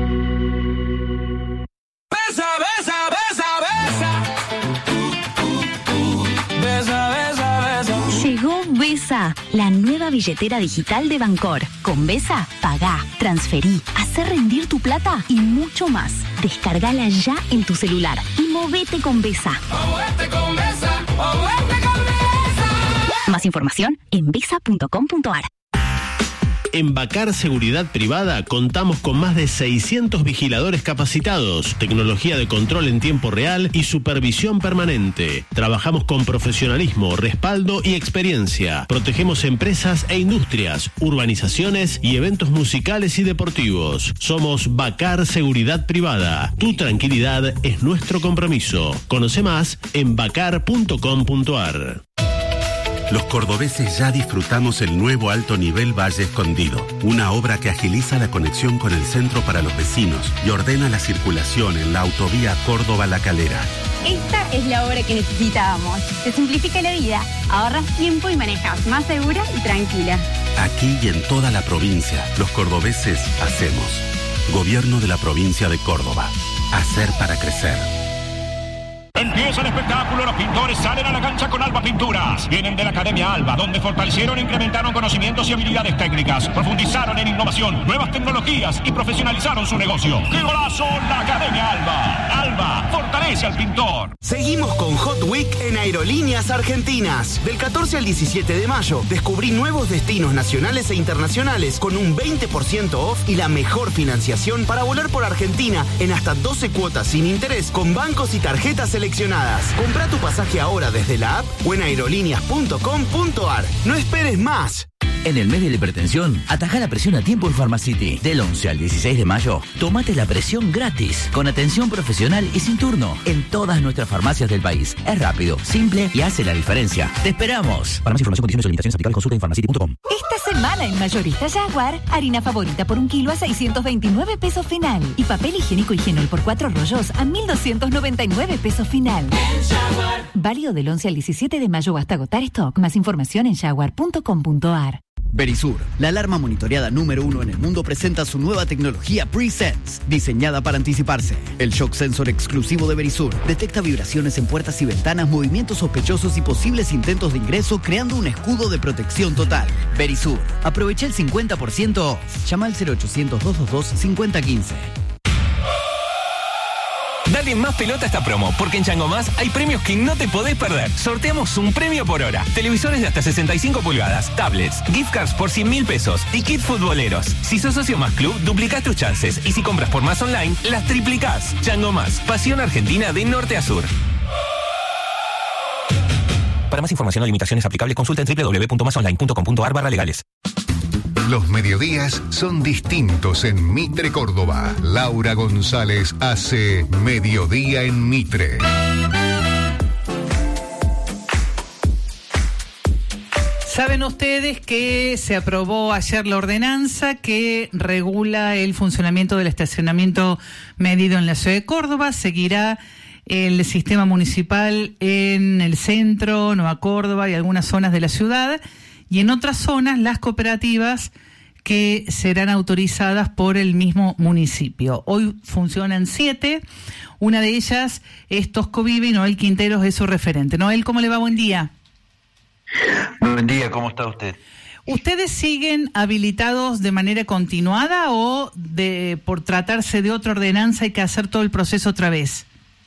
Speaker 7: Besa, besa, besa, besa. Uh, uh, uh. Besa, besa, besa.
Speaker 2: Llegó Besa, la nueva billetera digital de Bancor. Con Besa, pagá, transferí, hacer rendir tu plata y mucho más. Descargala ya en tu celular y movete con Besa.
Speaker 7: Movete con Besa, movete con Besa.
Speaker 2: Más información en besa punto com punto ar.
Speaker 3: En Bacar Seguridad Privada contamos con más de seiscientos vigiladores capacitados, tecnología de control en tiempo real y supervisión permanente. Trabajamos con profesionalismo, respaldo y experiencia. Protegemos empresas e industrias, urbanizaciones y eventos musicales y deportivos. Somos Bacar Seguridad Privada. Tu tranquilidad es nuestro compromiso. Conoce más en bacar punto com punto ar.
Speaker 6: Los cordobeses ya disfrutamos el nuevo alto nivel Valle Escondido, una obra que agiliza la conexión con el centro para los vecinos y ordena la circulación en la autovía Córdoba-La Calera.
Speaker 24: Esta es la obra que necesitábamos. Te simplifica la vida, ahorras tiempo y manejas más segura y tranquila.
Speaker 6: Aquí y en toda la provincia, los cordobeses hacemos. Gobierno de la provincia de Córdoba. Hacer para crecer.
Speaker 18: Empieza el espectáculo, los pintores salen a la cancha con Alba Pinturas. Vienen de la Academia Alba, donde fortalecieron e incrementaron conocimientos y habilidades técnicas. Profundizaron en innovación, nuevas tecnologías y profesionalizaron su negocio. ¡Qué golazo! La Academia Alba. Alba, fortalece al pintor.
Speaker 25: Seguimos con Hot Week en Aerolíneas Argentinas. Del catorce al diecisiete de mayo, descubrí nuevos destinos nacionales e internacionales con un veinte por ciento off y la mejor financiación para volar por Argentina en hasta doce cuotas sin interés con bancos y tarjetas seleccionadas. Compra tu pasaje ahora desde la app o en aerolíneas punto com punto ar. No esperes más.
Speaker 26: En el mes de la hipertensión, ataja la presión a tiempo en Pharmacity. Del once al dieciséis de mayo, tomate la presión gratis, con atención profesional y sin turno, en todas nuestras farmacias del país. Es rápido, simple y hace la diferencia. ¡Te esperamos! Para más información, condiciones y limitaciones aplicables, consulta en pharmacity punto com.
Speaker 27: Esta semana en Mayorista Jaguar, harina favorita por un kilo a seiscientos veintinueve pesos final. Y papel higiénico Higienol por cuatro rollos a mil doscientos noventa y nueve pesos final. Válido del once al diecisiete de mayo hasta agotar stock. Más información en jaguar punto com punto ar.
Speaker 28: Verisur, la alarma monitoreada número uno en el mundo, presenta su nueva tecnología Pre-Sense, diseñada para anticiparse. El shock sensor exclusivo de Verisur detecta vibraciones en puertas y ventanas, movimientos sospechosos y posibles intentos de ingreso, creando un escudo de protección total. Verisur, aprovecha el cincuenta por ciento off. Llama al cero ochocientos, doscientos veintidós, cincuenta quince.
Speaker 19: Dale más pelota a esta promo, porque en Chango Más hay premios que no te podés perder. Sorteamos un premio por hora. Televisores de hasta sesenta y cinco pulgadas, tablets, gift cards por cien mil pesos y kit futboleros. Si sos socio Más Club, duplicás tus chances. Y si compras por Más Online, las triplicás. Chango Más, pasión argentina de norte a sur. Para más información o limitaciones aplicables, consulta en doble u doble u doble u punto más online punto com punto ar barra legales.
Speaker 4: Los mediodías son distintos en Mitre Córdoba. Laura González hace Mediodía en Mitre.
Speaker 1: Saben ustedes que se aprobó ayer la ordenanza que regula el funcionamiento del estacionamiento medido en la ciudad de Córdoba. Seguirá el sistema municipal en el centro, Nueva Córdoba y algunas zonas de la ciudad. Y en otras zonas, las cooperativas que serán autorizadas por el mismo municipio. Hoy funcionan siete. Una de ellas es Toscovive y Noel Quinteros es su referente. Noel, ¿cómo le va? Buen día.
Speaker 29: Buen día, ¿cómo está usted?
Speaker 1: ¿Ustedes siguen habilitados de manera continuada o de por tratarse de otra ordenanza hay que hacer todo el proceso otra vez?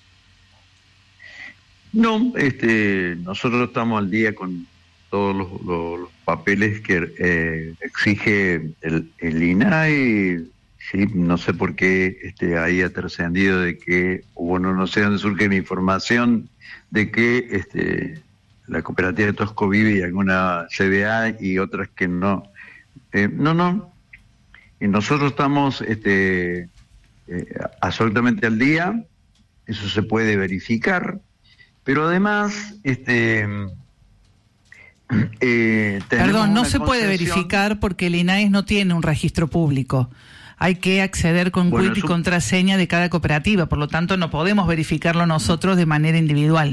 Speaker 29: No, este, nosotros estamos al día con todos los, los, los papeles que eh, exige el, el I N A I. Sí, no sé por qué este, haya trascendido de que, bueno, no sé dónde surge la información de que este, la cooperativa de Toscovive y alguna C B A y otras que no. Eh, no, no. Y nosotros estamos este, eh, absolutamente al día, eso se puede verificar, pero además... este Eh,
Speaker 1: Perdón, no se puede verificar porque el INAES no tiene un registro público. Hay que acceder con
Speaker 29: bueno,
Speaker 1: quit y contraseña de cada cooperativa, por lo tanto no podemos verificarlo nosotros de manera individual.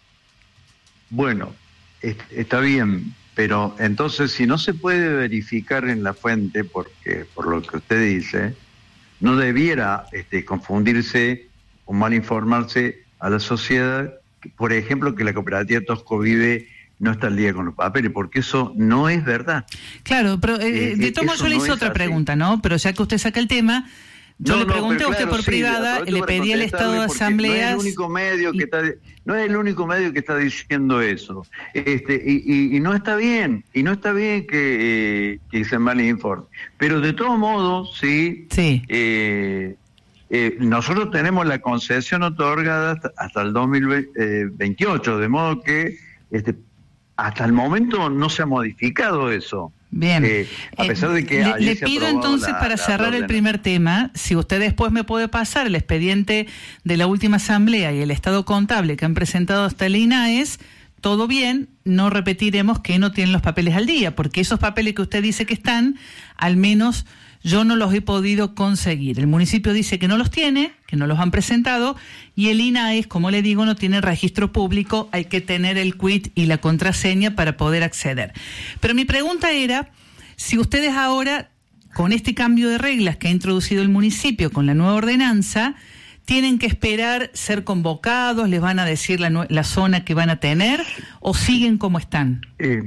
Speaker 29: Bueno, est- está bien, pero entonces si no se puede verificar en la fuente, porque por lo que usted dice, no debiera este, confundirse o mal informarse a la sociedad, por ejemplo, que la cooperativa Tosco Vive no está al día con los papeles, porque eso no es verdad.
Speaker 1: Claro, pero eh,
Speaker 29: Eh,
Speaker 1: de tomo
Speaker 29: eso
Speaker 1: yo le
Speaker 29: no
Speaker 1: hice
Speaker 29: es
Speaker 1: otra
Speaker 29: así.
Speaker 1: pregunta, ¿no? Pero ya que usted saca el tema, yo
Speaker 29: No,
Speaker 1: le
Speaker 29: no,
Speaker 1: pregunté
Speaker 29: pero
Speaker 1: a usted
Speaker 29: claro,
Speaker 1: por
Speaker 29: sí,
Speaker 1: privada,
Speaker 29: aprovecho
Speaker 1: le
Speaker 29: para
Speaker 1: pedí al estado de
Speaker 29: contestarle porque
Speaker 1: asambleas.
Speaker 29: No es el único medio que está, no es el único medio que está diciendo eso. Este, y, y, y no está bien, y no está bien que, eh, que se malinforme. Pero de todos modos, sí,
Speaker 1: sí.
Speaker 29: Eh, eh, nosotros tenemos la concesión otorgada hasta, hasta el dos mil veintiocho, de modo que este, hasta el momento no se ha modificado eso.
Speaker 1: Bien.
Speaker 29: Eh, a pesar de que
Speaker 1: le,
Speaker 29: ayer
Speaker 1: le
Speaker 29: se ha
Speaker 1: pido
Speaker 29: aprobado
Speaker 1: entonces
Speaker 29: la-
Speaker 1: para
Speaker 29: la
Speaker 1: cerrar el
Speaker 29: ordenanza.
Speaker 1: primer tema, si usted después me puede pasar el expediente de la última asamblea y el estado contable que han presentado hasta el INAES, todo bien, no repetiremos que no tienen los papeles al día, porque esos papeles que usted dice que están, al menos yo no los he podido conseguir. El municipio dice que no los tiene, que no los han presentado, y el INAES, como le digo, no tiene registro público, hay que tener el quit y la contraseña para poder acceder. Pero mi pregunta era, si ustedes ahora, con este cambio de reglas que ha introducido el municipio con la nueva ordenanza, tienen que esperar ser convocados, les van a decir la, nue- la zona que van a tener, o siguen como están.
Speaker 29: Eh,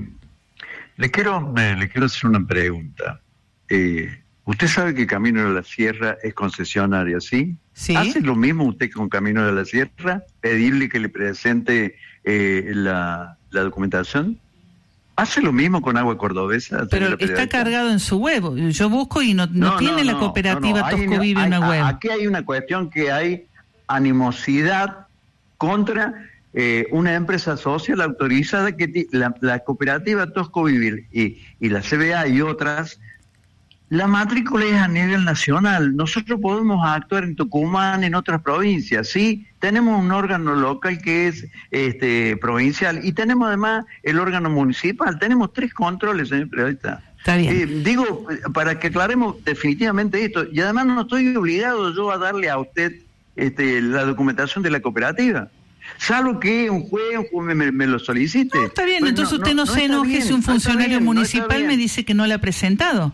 Speaker 29: le quiero eh, le quiero hacer una pregunta. Eh, usted sabe que Camino de la Sierra es concesionaria, ¿sí?
Speaker 1: Sí.
Speaker 29: ¿Hace lo mismo usted con Camino de la Sierra? ¿Pedirle que le presente eh, la, la documentación? ¿Hace lo mismo con Agua Cordobesa?
Speaker 1: Pero
Speaker 29: señora
Speaker 1: está
Speaker 29: periodista?
Speaker 1: cargado en su web. Yo busco y no, no,
Speaker 29: No,
Speaker 1: tiene
Speaker 29: no,
Speaker 1: la
Speaker 29: no,
Speaker 1: cooperativa
Speaker 29: no, no. Hay
Speaker 1: Tosco
Speaker 29: una-
Speaker 1: Vive
Speaker 29: hay-
Speaker 1: una
Speaker 29: a-
Speaker 1: web.
Speaker 29: Aquí hay una cuestión que hay animosidad contra eh, una empresa social autorizada que ti- la, la cooperativa Tosco Vivir y, y la C B A y otras. La matrícula es a nivel nacional. Nosotros podemos actuar en Tucumán, en otras provincias, ¿sí? Tenemos un órgano local que es este provincial y tenemos además el órgano municipal. Tenemos tres controles, señor periodista.
Speaker 1: Está bien.
Speaker 29: Eh, digo, para que aclaremos definitivamente esto, y además no estoy obligado yo a darle a usted este, la documentación de la cooperativa. Salvo que un juez, un juez me, me lo solicite.
Speaker 1: No, está bien,
Speaker 29: Pues
Speaker 1: entonces usted no, se
Speaker 29: está
Speaker 1: enoje
Speaker 29: bien,
Speaker 1: si un
Speaker 29: no está
Speaker 1: funcionario
Speaker 29: bien, no está
Speaker 1: municipal
Speaker 29: bien.
Speaker 1: me dice que no la ha presentado.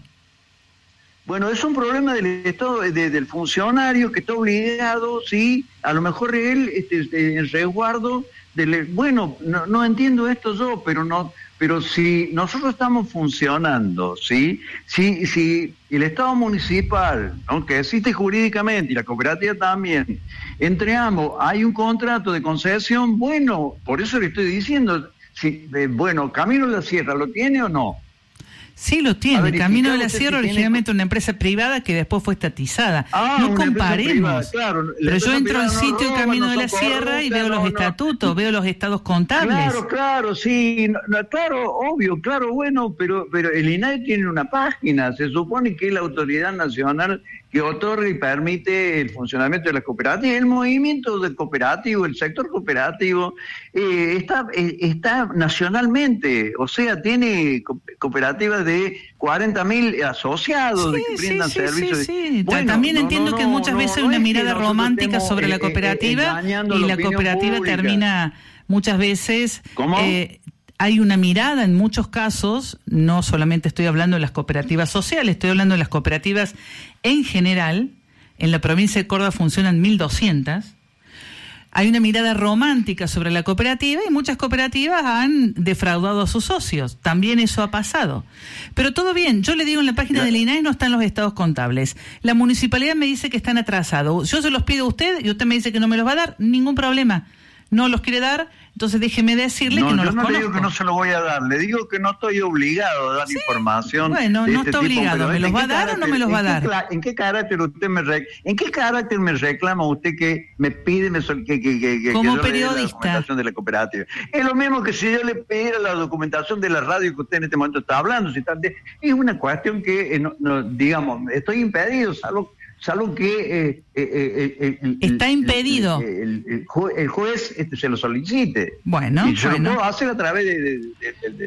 Speaker 29: Bueno, es un problema del Estado, de- del funcionario que está obligado, sí, a lo mejor él, este, este, en resguardo, del, bueno, no, no entiendo esto yo, pero no, pero si nosotros estamos funcionando, sí, si, si el Estado municipal, ¿no?, que existe jurídicamente y la cooperativa también, entre ambos hay un contrato de concesión, bueno, por eso le estoy diciendo, si, eh, bueno, Camino de la Sierra, ¿lo tiene o no?
Speaker 1: Sí, lo tiene.
Speaker 29: verificado
Speaker 1: Camino de la
Speaker 29: usted si
Speaker 1: Sierra,
Speaker 29: tiene-
Speaker 1: originalmente una empresa privada que después fue estatizada.
Speaker 29: Ah,
Speaker 1: no
Speaker 29: una empresa
Speaker 1: comparemos.
Speaker 29: privada, claro. La
Speaker 1: Pero yo
Speaker 29: empresa
Speaker 1: entro al
Speaker 29: privada no
Speaker 1: sitio
Speaker 29: roba,
Speaker 1: Camino
Speaker 29: no
Speaker 1: de la
Speaker 29: son
Speaker 1: Sierra y
Speaker 29: corruptas,
Speaker 1: veo los
Speaker 29: no, no.
Speaker 1: estatutos, veo los estados contables.
Speaker 29: Claro, claro, sí, no, no, claro, obvio, claro, bueno, pero pero el INAE tiene una página, se supone que es la autoridad nacional que otorga y permite el funcionamiento de las cooperativas. El movimiento del cooperativo, el sector cooperativo, eh, está eh, está nacionalmente, o sea, tiene co- cooperativas de cuarenta mil asociados de que
Speaker 1: Sí,
Speaker 29: brindan
Speaker 1: sí,
Speaker 29: servicios.
Speaker 1: sí,
Speaker 29: de-
Speaker 1: sí.
Speaker 29: Bueno,
Speaker 1: También
Speaker 29: no,
Speaker 1: entiendo
Speaker 29: no,
Speaker 1: que
Speaker 29: no,
Speaker 1: muchas
Speaker 29: no,
Speaker 1: veces hay
Speaker 29: no
Speaker 1: una
Speaker 29: es que
Speaker 1: mirada
Speaker 29: nosotros
Speaker 1: romántica
Speaker 29: estemos,
Speaker 1: sobre
Speaker 29: eh,
Speaker 1: la
Speaker 29: eh,
Speaker 1: cooperativa
Speaker 29: engañando
Speaker 1: y
Speaker 29: la
Speaker 1: la
Speaker 29: opinión
Speaker 1: cooperativa
Speaker 29: pública.
Speaker 1: termina muchas veces...
Speaker 29: ¿Cómo?
Speaker 1: eh, hay una mirada en muchos casos, no solamente estoy hablando de las cooperativas sociales, estoy hablando de las cooperativas en general. En la provincia de Córdoba funcionan mil doscientas. Hay una mirada romántica sobre la cooperativa y muchas cooperativas han defraudado a sus socios. También eso ha pasado. Pero todo bien, yo le digo, en la página del INAE no están los estados contables. La municipalidad me dice que están atrasados. Yo se los pido a usted y usted me dice que no me los va a dar, ningún problema. No los quiere dar, entonces déjeme decirle
Speaker 29: No,
Speaker 1: que no
Speaker 29: yo
Speaker 1: los
Speaker 29: no
Speaker 1: conozco.
Speaker 29: le digo que no se lo voy a dar, le digo que no estoy obligado a dar información.
Speaker 1: Bueno,
Speaker 29: de
Speaker 1: no
Speaker 29: este
Speaker 1: está
Speaker 29: tipo,
Speaker 1: obligado.
Speaker 29: pero
Speaker 1: ¿Me
Speaker 29: ¿en
Speaker 1: los
Speaker 29: qué
Speaker 1: va a dar o no
Speaker 29: carácter-
Speaker 1: me los va a
Speaker 29: en qué
Speaker 1: dar?
Speaker 29: cla- ¿En qué carácter usted me rec- en qué carácter me reclama usted que me pide me sol- que, que, que, que
Speaker 1: Como
Speaker 29: yo le dé
Speaker 1: periodista.
Speaker 29: la documentación de la cooperativa? Es lo mismo que si yo le pidiera la documentación de la radio que usted en este momento está hablando. Si está- es una cuestión que, eh, no, no, digamos, estoy impedido, salvo salvo que eh, eh, eh, eh, el-
Speaker 1: Está
Speaker 29: el-
Speaker 1: impedido.
Speaker 29: el, el- el jue- el juez este, se lo solicite.
Speaker 1: Bueno,
Speaker 29: y yo
Speaker 1: bueno.
Speaker 29: lo puedo hacer a través de, de- de- de- de-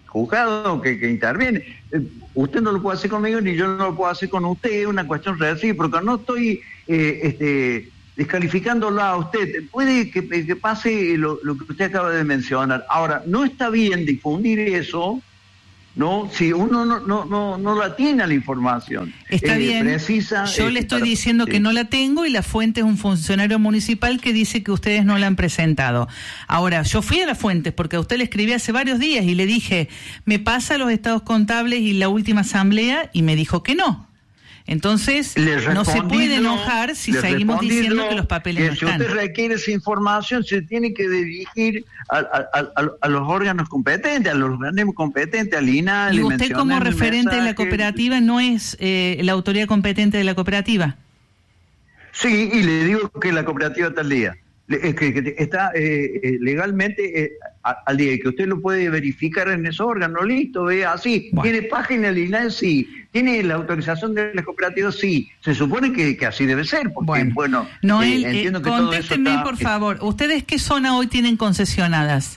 Speaker 29: juzgado que, que interviene. Eh, usted no lo puede hacer conmigo ni yo no lo puedo hacer con usted, es una cuestión recíproca. No estoy eh, este, descalificándola a usted. Puede que, que pase lo, lo que usted acaba de mencionar. Ahora, no está bien difundir eso, ¿no? Si uno no no no no la tiene la información.
Speaker 1: Está eh, bien.
Speaker 29: Precisa,
Speaker 1: Yo
Speaker 29: eh,
Speaker 1: le estoy
Speaker 29: para,
Speaker 1: diciendo
Speaker 29: sí.
Speaker 1: que no la tengo y la fuente es un funcionario municipal que dice que ustedes no la han presentado. Ahora, yo fui a la fuente porque a usted le escribí hace varios días y le dije, me pasa los estados contables y la última asamblea, y me dijo que no. Entonces, no se puede enojar si seguimos diciendo que los papeles
Speaker 29: que
Speaker 1: no
Speaker 29: si
Speaker 1: están.
Speaker 29: Si usted requiere esa información, se tiene que dirigir a, a, a, a los órganos competentes, a los organismos competentes, al I N A.
Speaker 1: Y usted como referente de la cooperativa no es eh, la autoridad competente de la cooperativa.
Speaker 29: Sí, y le digo que la cooperativa está al día. Que, que está eh, eh, legalmente eh, al día, y que usted lo puede verificar en esos órganos, listo, ve así. Bueno. ¿Tiene página del I N A E? Sí. ¿Tiene la autorización de las cooperativas? Sí. Se supone que, que así debe ser, porque, bueno, bueno
Speaker 1: Noel,
Speaker 29: eh, entiendo
Speaker 1: eh,
Speaker 29: que
Speaker 1: contésteme,
Speaker 29: todo eso está,
Speaker 1: por favor. ¿Ustedes qué zona hoy tienen concesionadas?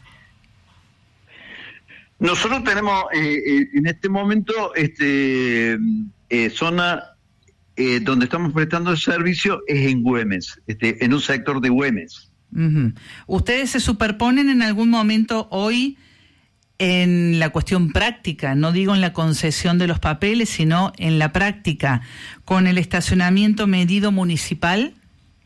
Speaker 29: Nosotros tenemos eh, eh, en este momento este eh, zona eh, donde estamos prestando el servicio es en Güemes, este, en un sector de Güemes.
Speaker 1: Uh-huh. ¿Ustedes se superponen en algún momento hoy en la cuestión práctica, no digo en la concesión de los papeles, sino en la práctica, con el estacionamiento medido municipal?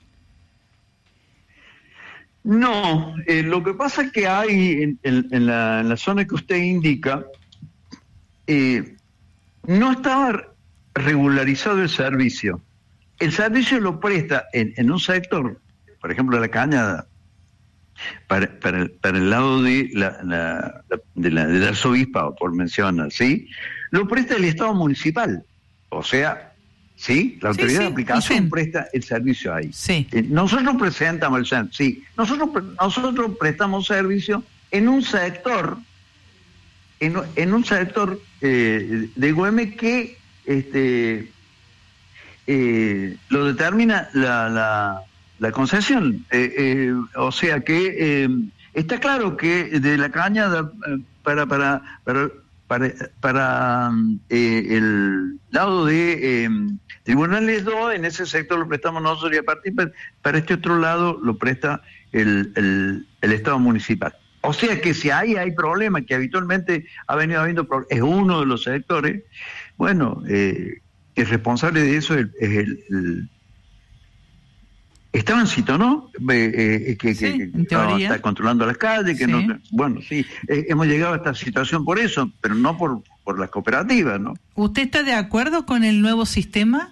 Speaker 29: No, eh, lo que pasa es que hay en, en, en, la, en la zona que usted indica, eh, no estaba regularizado el servicio. El servicio lo presta en, en un sector, por ejemplo, la Cañada, para, para, el, para el lado de la, la, la, de la, del arzobispado, por mencionar, ¿sí? Lo presta el Estado municipal, o sea, ¿sí? La autoridad sí, sí, de aplicación sí. presta el servicio ahí.
Speaker 1: Sí.
Speaker 29: Eh, nosotros presentamos el servicio, sí. Nosotros, nosotros prestamos servicio en un sector, en, en un sector eh, de Güemes que este, eh, lo determina la, la, la concesión. Eh, eh, o sea que eh, está claro que de la Cañada para para para para, para eh, el lado de eh, Tribunales dos, en ese sector lo prestamos nosotros, y a partir para, para este otro lado lo presta el, el, el Estado municipal. O sea que si ahí hay problemas, que habitualmente ha venido habiendo problemas, es uno de los sectores, bueno, eh, el responsable de eso es el, el, el es tránsito, ¿no? Eh, eh, que,
Speaker 1: sí,
Speaker 29: que, que no está controlando las calles, que sí. no, bueno, sí, eh, hemos llegado a esta situación por eso, pero no por, por las cooperativas, ¿no?
Speaker 1: ¿Usted está de acuerdo con el nuevo sistema?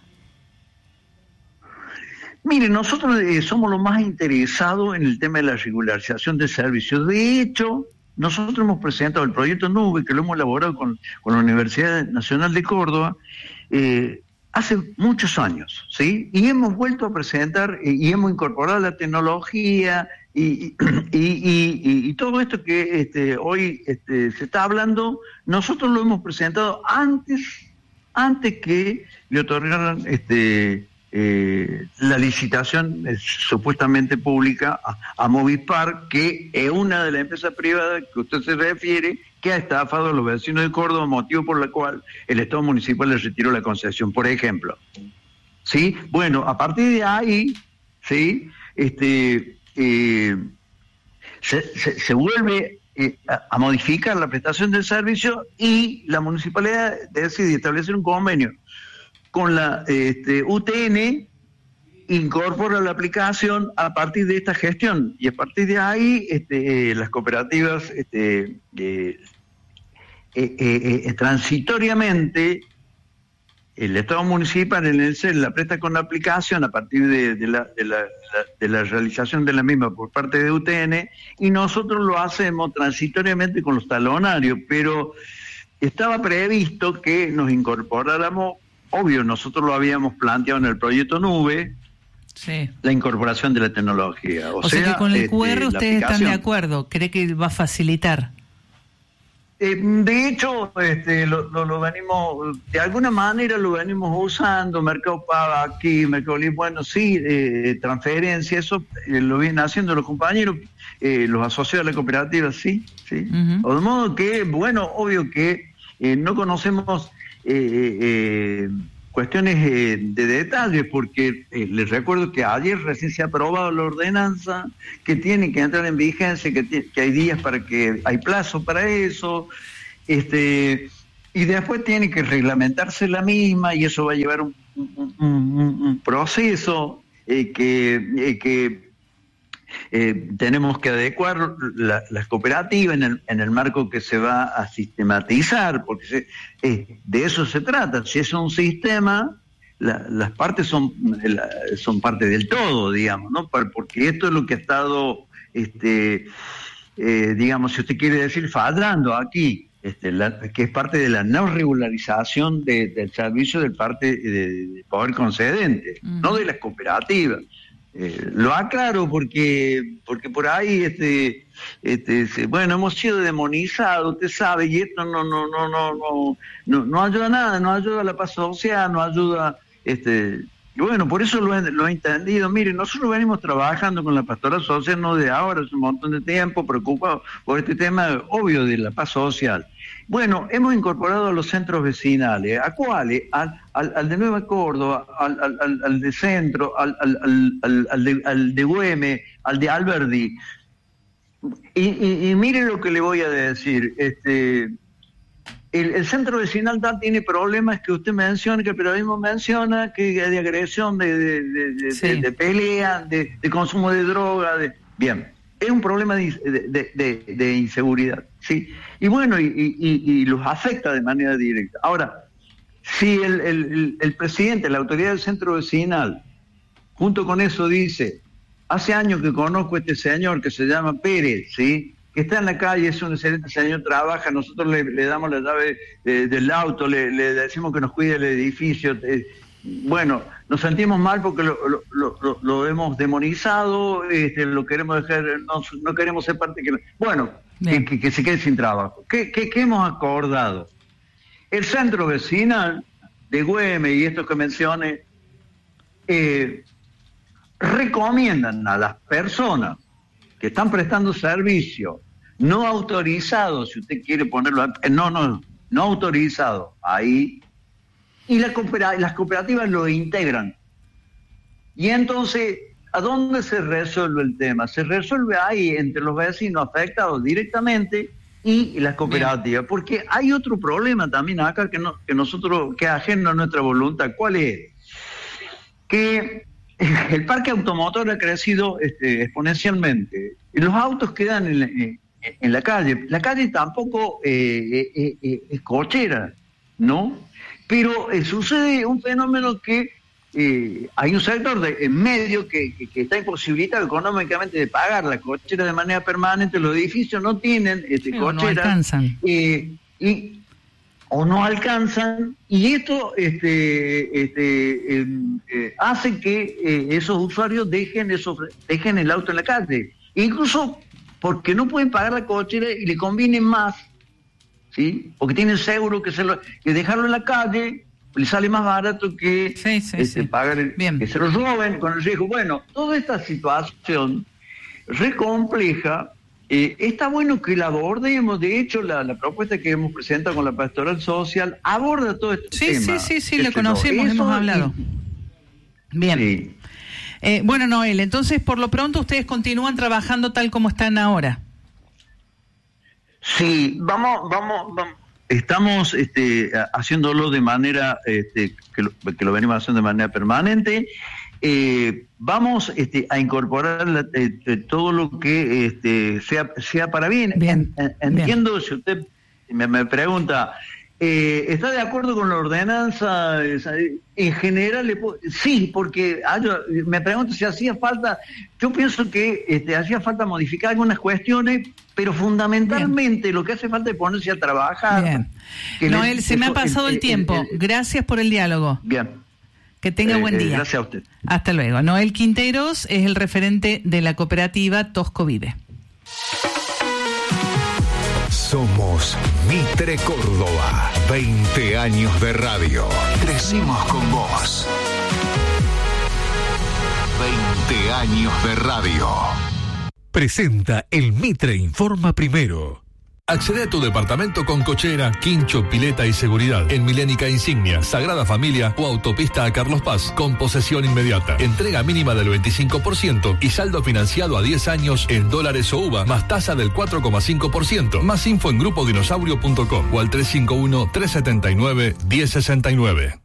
Speaker 29: Mire, nosotros eh, somos los más interesados en el tema de la regularización de servicios. De hecho, nosotros hemos presentado el proyecto Nube, que lo hemos elaborado con, con la Universidad Nacional de Córdoba, eh, hace muchos años, ¿sí? Y hemos vuelto a presentar eh, y hemos incorporado la tecnología y, y, y, y, y todo esto que este, hoy este, se está hablando, nosotros lo hemos presentado antes, antes que le otorgaran este, eh, la licitación eh, supuestamente pública a, a Movispar, que es una de las empresas privadas que usted se refiere, que ha estafado a los vecinos de Córdoba, motivo por el cual el Estado municipal les retiró la concesión, por ejemplo. ¿Sí? Bueno, a partir de ahí, ¿sí? Este, eh, se, se, se vuelve eh, a, a modificar la prestación del servicio y la municipalidad decide establecer un convenio con la este, U T N, incorpora la aplicación a partir de esta gestión, y a partir de ahí este, eh, las cooperativas este, eh, eh, eh, eh, transitoriamente el Estado municipal en el C E R la presta con la aplicación a partir de, de, la, de, la, de la realización de la misma por parte de U T N, y nosotros lo hacemos transitoriamente con los talonarios, pero estaba previsto que nos incorporáramos, obvio, nosotros lo habíamos planteado en el proyecto Nube,
Speaker 1: sí.
Speaker 29: la incorporación de la tecnología. O,
Speaker 1: o sea, sea que con el
Speaker 29: este,
Speaker 1: Q R ustedes están de acuerdo, ¿cree que va a facilitar?
Speaker 29: Eh, de hecho, este, lo, lo, lo venimos, de alguna manera lo venimos usando, Mercado Pago aquí, Mercado Libre, bueno, sí, eh, transferencia, eso eh, lo vienen haciendo los compañeros, eh, los asociados de la cooperativa, sí, sí. Uh-huh. De modo que, bueno, obvio que eh, no conocemos eh, eh, cuestiones eh, de detalles, porque eh, les recuerdo que ayer recién se ha aprobado la ordenanza, que tiene que entrar en vigencia, que, t- que hay días para que, hay plazo para eso, este, y después tiene que reglamentarse la misma, y eso va a llevar un, un, un, un proceso eh, que, eh, que eh, tenemos que adecuar la, las cooperativas en el, en el marco que se va a sistematizar, porque se, eh, de eso se trata. Si es un sistema, la, las partes son, la, son parte del todo, digamos, ¿no? Porque esto es lo que ha estado, este, eh, digamos, si usted quiere decir, fallando aquí, este, la, que es parte de la no regularización de, del servicio del parte de, de poder concedente, uh-huh. no de las cooperativas. Eh, lo aclaro porque porque por ahí este este se, bueno, hemos sido demonizados, usted sabe, y esto no no no no no no, no ayuda a nada, no ayuda a la paz social, no ayuda, este y bueno, por eso lo he, lo he entendido. Miren, nosotros venimos trabajando con la pastoral social no de ahora, hace un montón de tiempo, preocupados por este tema obvio de la paz social. Bueno, hemos incorporado a los centros vecinales. ¿A cuáles? Al, al, al de Nueva Córdoba, al, al, al de Centro, al, al, al, al, de, al de Güemes, al de Alberdi. Y, y, y mire lo que le voy a decir. Este, el, el centro vecinal tal tiene problemas que usted menciona, que el periodismo menciona, que de agresión, de, de, de, sí. de, de pelea, de, de consumo de droga. De, bien. Es un problema de, de, de, de inseguridad, ¿sí? Y bueno, y, y, y los afecta de manera directa. Ahora, si el, el, el presidente, la autoridad del centro vecinal, junto con eso dice, hace años que conozco a este señor que se llama Pérez, ¿sí? Que está en la calle, es un excelente señor, trabaja, nosotros le, le damos la llave eh, del auto, le, le decimos que nos cuide el edificio, eh, bueno, nos sentimos mal porque lo, lo, lo, lo hemos demonizado, este, lo queremos dejar, no, no queremos ser parte que... Bueno, que, que, que se quede sin trabajo. ¿Qué, qué, qué hemos acordado? El centro vecinal de Güemes y estos que mencioné, eh, recomiendan a las personas que están prestando servicio no autorizados, si usted quiere ponerlo, no, no, no autorizado, ahí... Y la coopera- las cooperativas lo integran. Y entonces, ¿a dónde se resuelve el tema? Se resuelve ahí entre los vecinos afectados directamente y las cooperativas. Bien. Porque hay otro problema también acá que, no, que nosotros, que es ajeno a nuestra voluntad. ¿Cuál es? Que el parque automotor ha crecido este, exponencialmente. Y los autos quedan en la, en la calle. La calle tampoco eh, eh, eh, es cochera, ¿no? Pero eh, sucede un fenómeno que eh, hay un sector de, en medio que, que, que está imposibilitado económicamente de pagar la cochera de manera permanente. Los edificios no tienen este, sí, cochera. No alcanzan. Eh, y, o no alcanzan. Y esto este, este, eh, eh, hace que eh, esos usuarios dejen, esos, dejen el auto en la calle. Incluso porque no pueden pagar la cochera y le conviene más, ¿sí? Porque tienen seguro que, se lo, que dejarlo en la calle le sale más barato que sí, sí, este, sí. pagar el, que se lo roben con el riesgo. Bueno, toda esta situación re compleja, eh, está bueno que la abordemos. De hecho, la, la propuesta que hemos presentado con la Pastoral Social aborda todo este
Speaker 1: sí,
Speaker 29: tema.
Speaker 1: Sí, sí, sí, la conocemos, hemos hablado. Y, Bien. Sí. Eh, bueno, Noel, entonces por lo pronto ustedes continúan trabajando tal como están ahora.
Speaker 29: Sí, vamos, vamos, vamos. Estamos este, haciéndolo de manera, este, que, lo, que lo venimos haciendo de manera permanente. Eh, vamos este, a incorporar la, eh, todo lo que este, sea, sea para bien.
Speaker 1: Bien.
Speaker 29: En, entiendo,
Speaker 1: bien.
Speaker 29: Si usted me, me pregunta, eh, ¿está de acuerdo con la ordenanza? En general, le puedo, sí, porque ah, yo, me pregunto si hacía falta, yo pienso que este, hacía falta modificar algunas cuestiones, pero fundamentalmente Bien. Lo que hace falta es ponerse a trabajar.
Speaker 1: Bien. Noel, le, se eso, me ha pasado el, el tiempo. El, el, Gracias por el diálogo.
Speaker 29: Bien.
Speaker 1: Que tenga eh, buen día.
Speaker 29: Eh, gracias a usted.
Speaker 1: Hasta luego. Noel Quinteros es el referente de la cooperativa Tosco Vive.
Speaker 4: Somos Mitre Córdoba. veinte años de radio. Crecimos con vos. veinte años de radio.
Speaker 8: Presenta el Mitre Informa Primero. Accede a tu departamento con cochera, quincho, pileta y seguridad en Milénica Insignia, Sagrada Familia o Autopista a Carlos Paz con posesión inmediata. Entrega mínima del veinticinco por ciento y saldo financiado a diez años en dólares o U V A más tasa del cuatro coma cinco por ciento. Más info en grupo dinosaurio punto com o al tres cinco uno, tres siete nueve, uno cero seis nueve.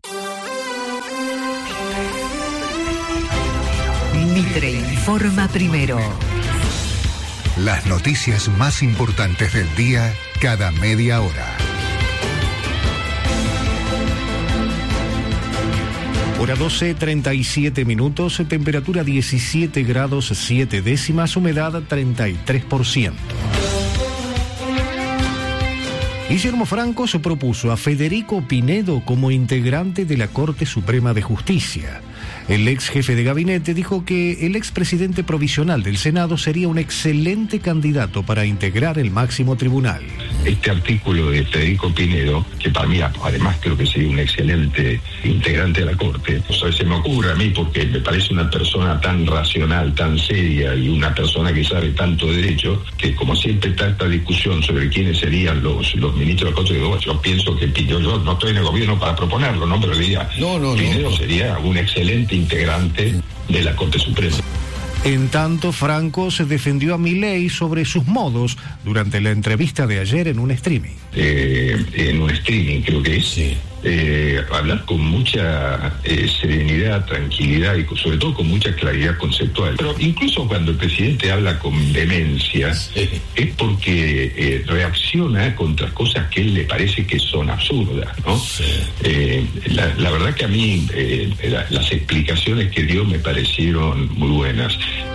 Speaker 9: Mitre Informa Primero.
Speaker 4: Las noticias más importantes del día cada media hora.
Speaker 10: Hora doce, treinta y siete minutos, temperatura diecisiete grados siete décimas, humedad treinta y tres por ciento. Guillermo Franco se propuso a Federico Pinedo como integrante de la Corte Suprema de Justicia. El ex jefe de gabinete dijo que el expresidente provisional del Senado sería un excelente candidato para integrar el máximo tribunal.
Speaker 11: Este artículo de Federico Pinedo, que para mí además creo que sería un excelente integrante de la Corte, o sea, se me ocurre a mí porque me parece una persona tan racional, tan seria y una persona que sabe tanto derecho, que como siempre está esta discusión sobre quiénes serían los, los ministros de la Corte, yo, yo pienso que yo, yo no estoy en el gobierno para proponerlo, ¿no? Pero diría, no, no, Pinedo no. Sería un excelente integrante de la Corte Suprema.
Speaker 10: En tanto, Franco se defendió a Milei sobre sus modos durante la entrevista de ayer en un streaming.
Speaker 11: Eh, en un streaming creo que es. Sí. Eh, hablar con mucha eh, serenidad, tranquilidad y sobre todo con mucha claridad conceptual. Pero incluso cuando el presidente habla con vehemencia, sí, es porque eh, reacciona contra cosas que él le parece que son absurdas, ¿no? Sí. Eh, la, la verdad que a mí eh, la, las explicaciones que dio me parecieron muy buenas.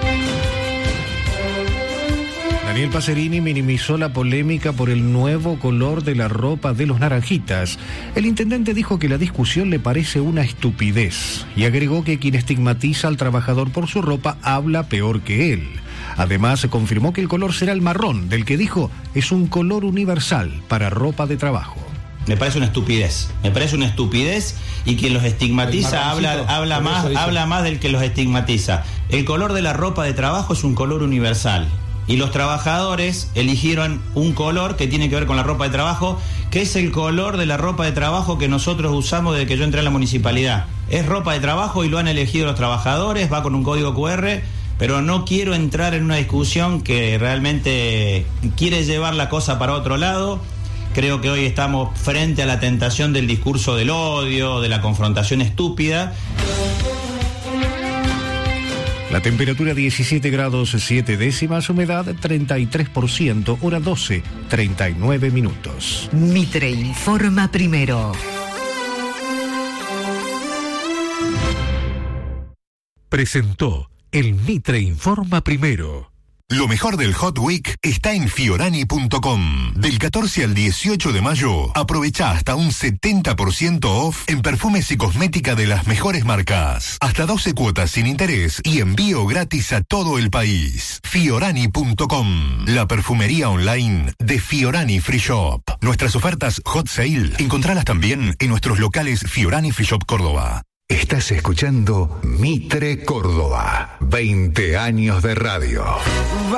Speaker 10: Daniel Pacerini minimizó la polémica por el nuevo color de la ropa de los naranjitas. El intendente dijo que la discusión le parece una estupidez y agregó que quien estigmatiza al trabajador por su ropa habla peor que él. Además, se confirmó que el color será el marrón, del que dijo es un color universal para ropa de trabajo.
Speaker 21: Me parece una estupidez, me parece una estupidez y quien los estigmatiza habla, habla, más, habla más del que los estigmatiza. El color de la ropa de trabajo es un color universal. Y los trabajadores eligieron un color que tiene que ver con la ropa de trabajo, que es el color de la ropa de trabajo que nosotros usamos desde que yo entré a la municipalidad. Es ropa de trabajo y lo han elegido los trabajadores, va con un código cu erre, pero no quiero entrar en una discusión que realmente quiere llevar la cosa para otro lado. Creo que hoy estamos frente a la tentación del discurso del odio, de la confrontación estúpida.
Speaker 10: La temperatura diecisiete grados siete décimas, humedad treinta y tres por ciento, hora doce, treinta y nueve minutos.
Speaker 9: Mitre Informa Primero.
Speaker 8: Presentó el Mitre Informa Primero.
Speaker 4: Lo mejor del Hot Week está en Fiorani punto com. Del catorce al dieciocho de mayo, aprovecha hasta un setenta por ciento off en perfumes y cosmética de las mejores marcas. Hasta doce cuotas sin interés y envío gratis a todo el país. Fiorani punto com, la perfumería online de Fiorani Free Shop. Nuestras ofertas Hot Sale, encontralas también en nuestros locales Fiorani Free Shop Córdoba. Estás escuchando Mitre Córdoba, veinte años de radio.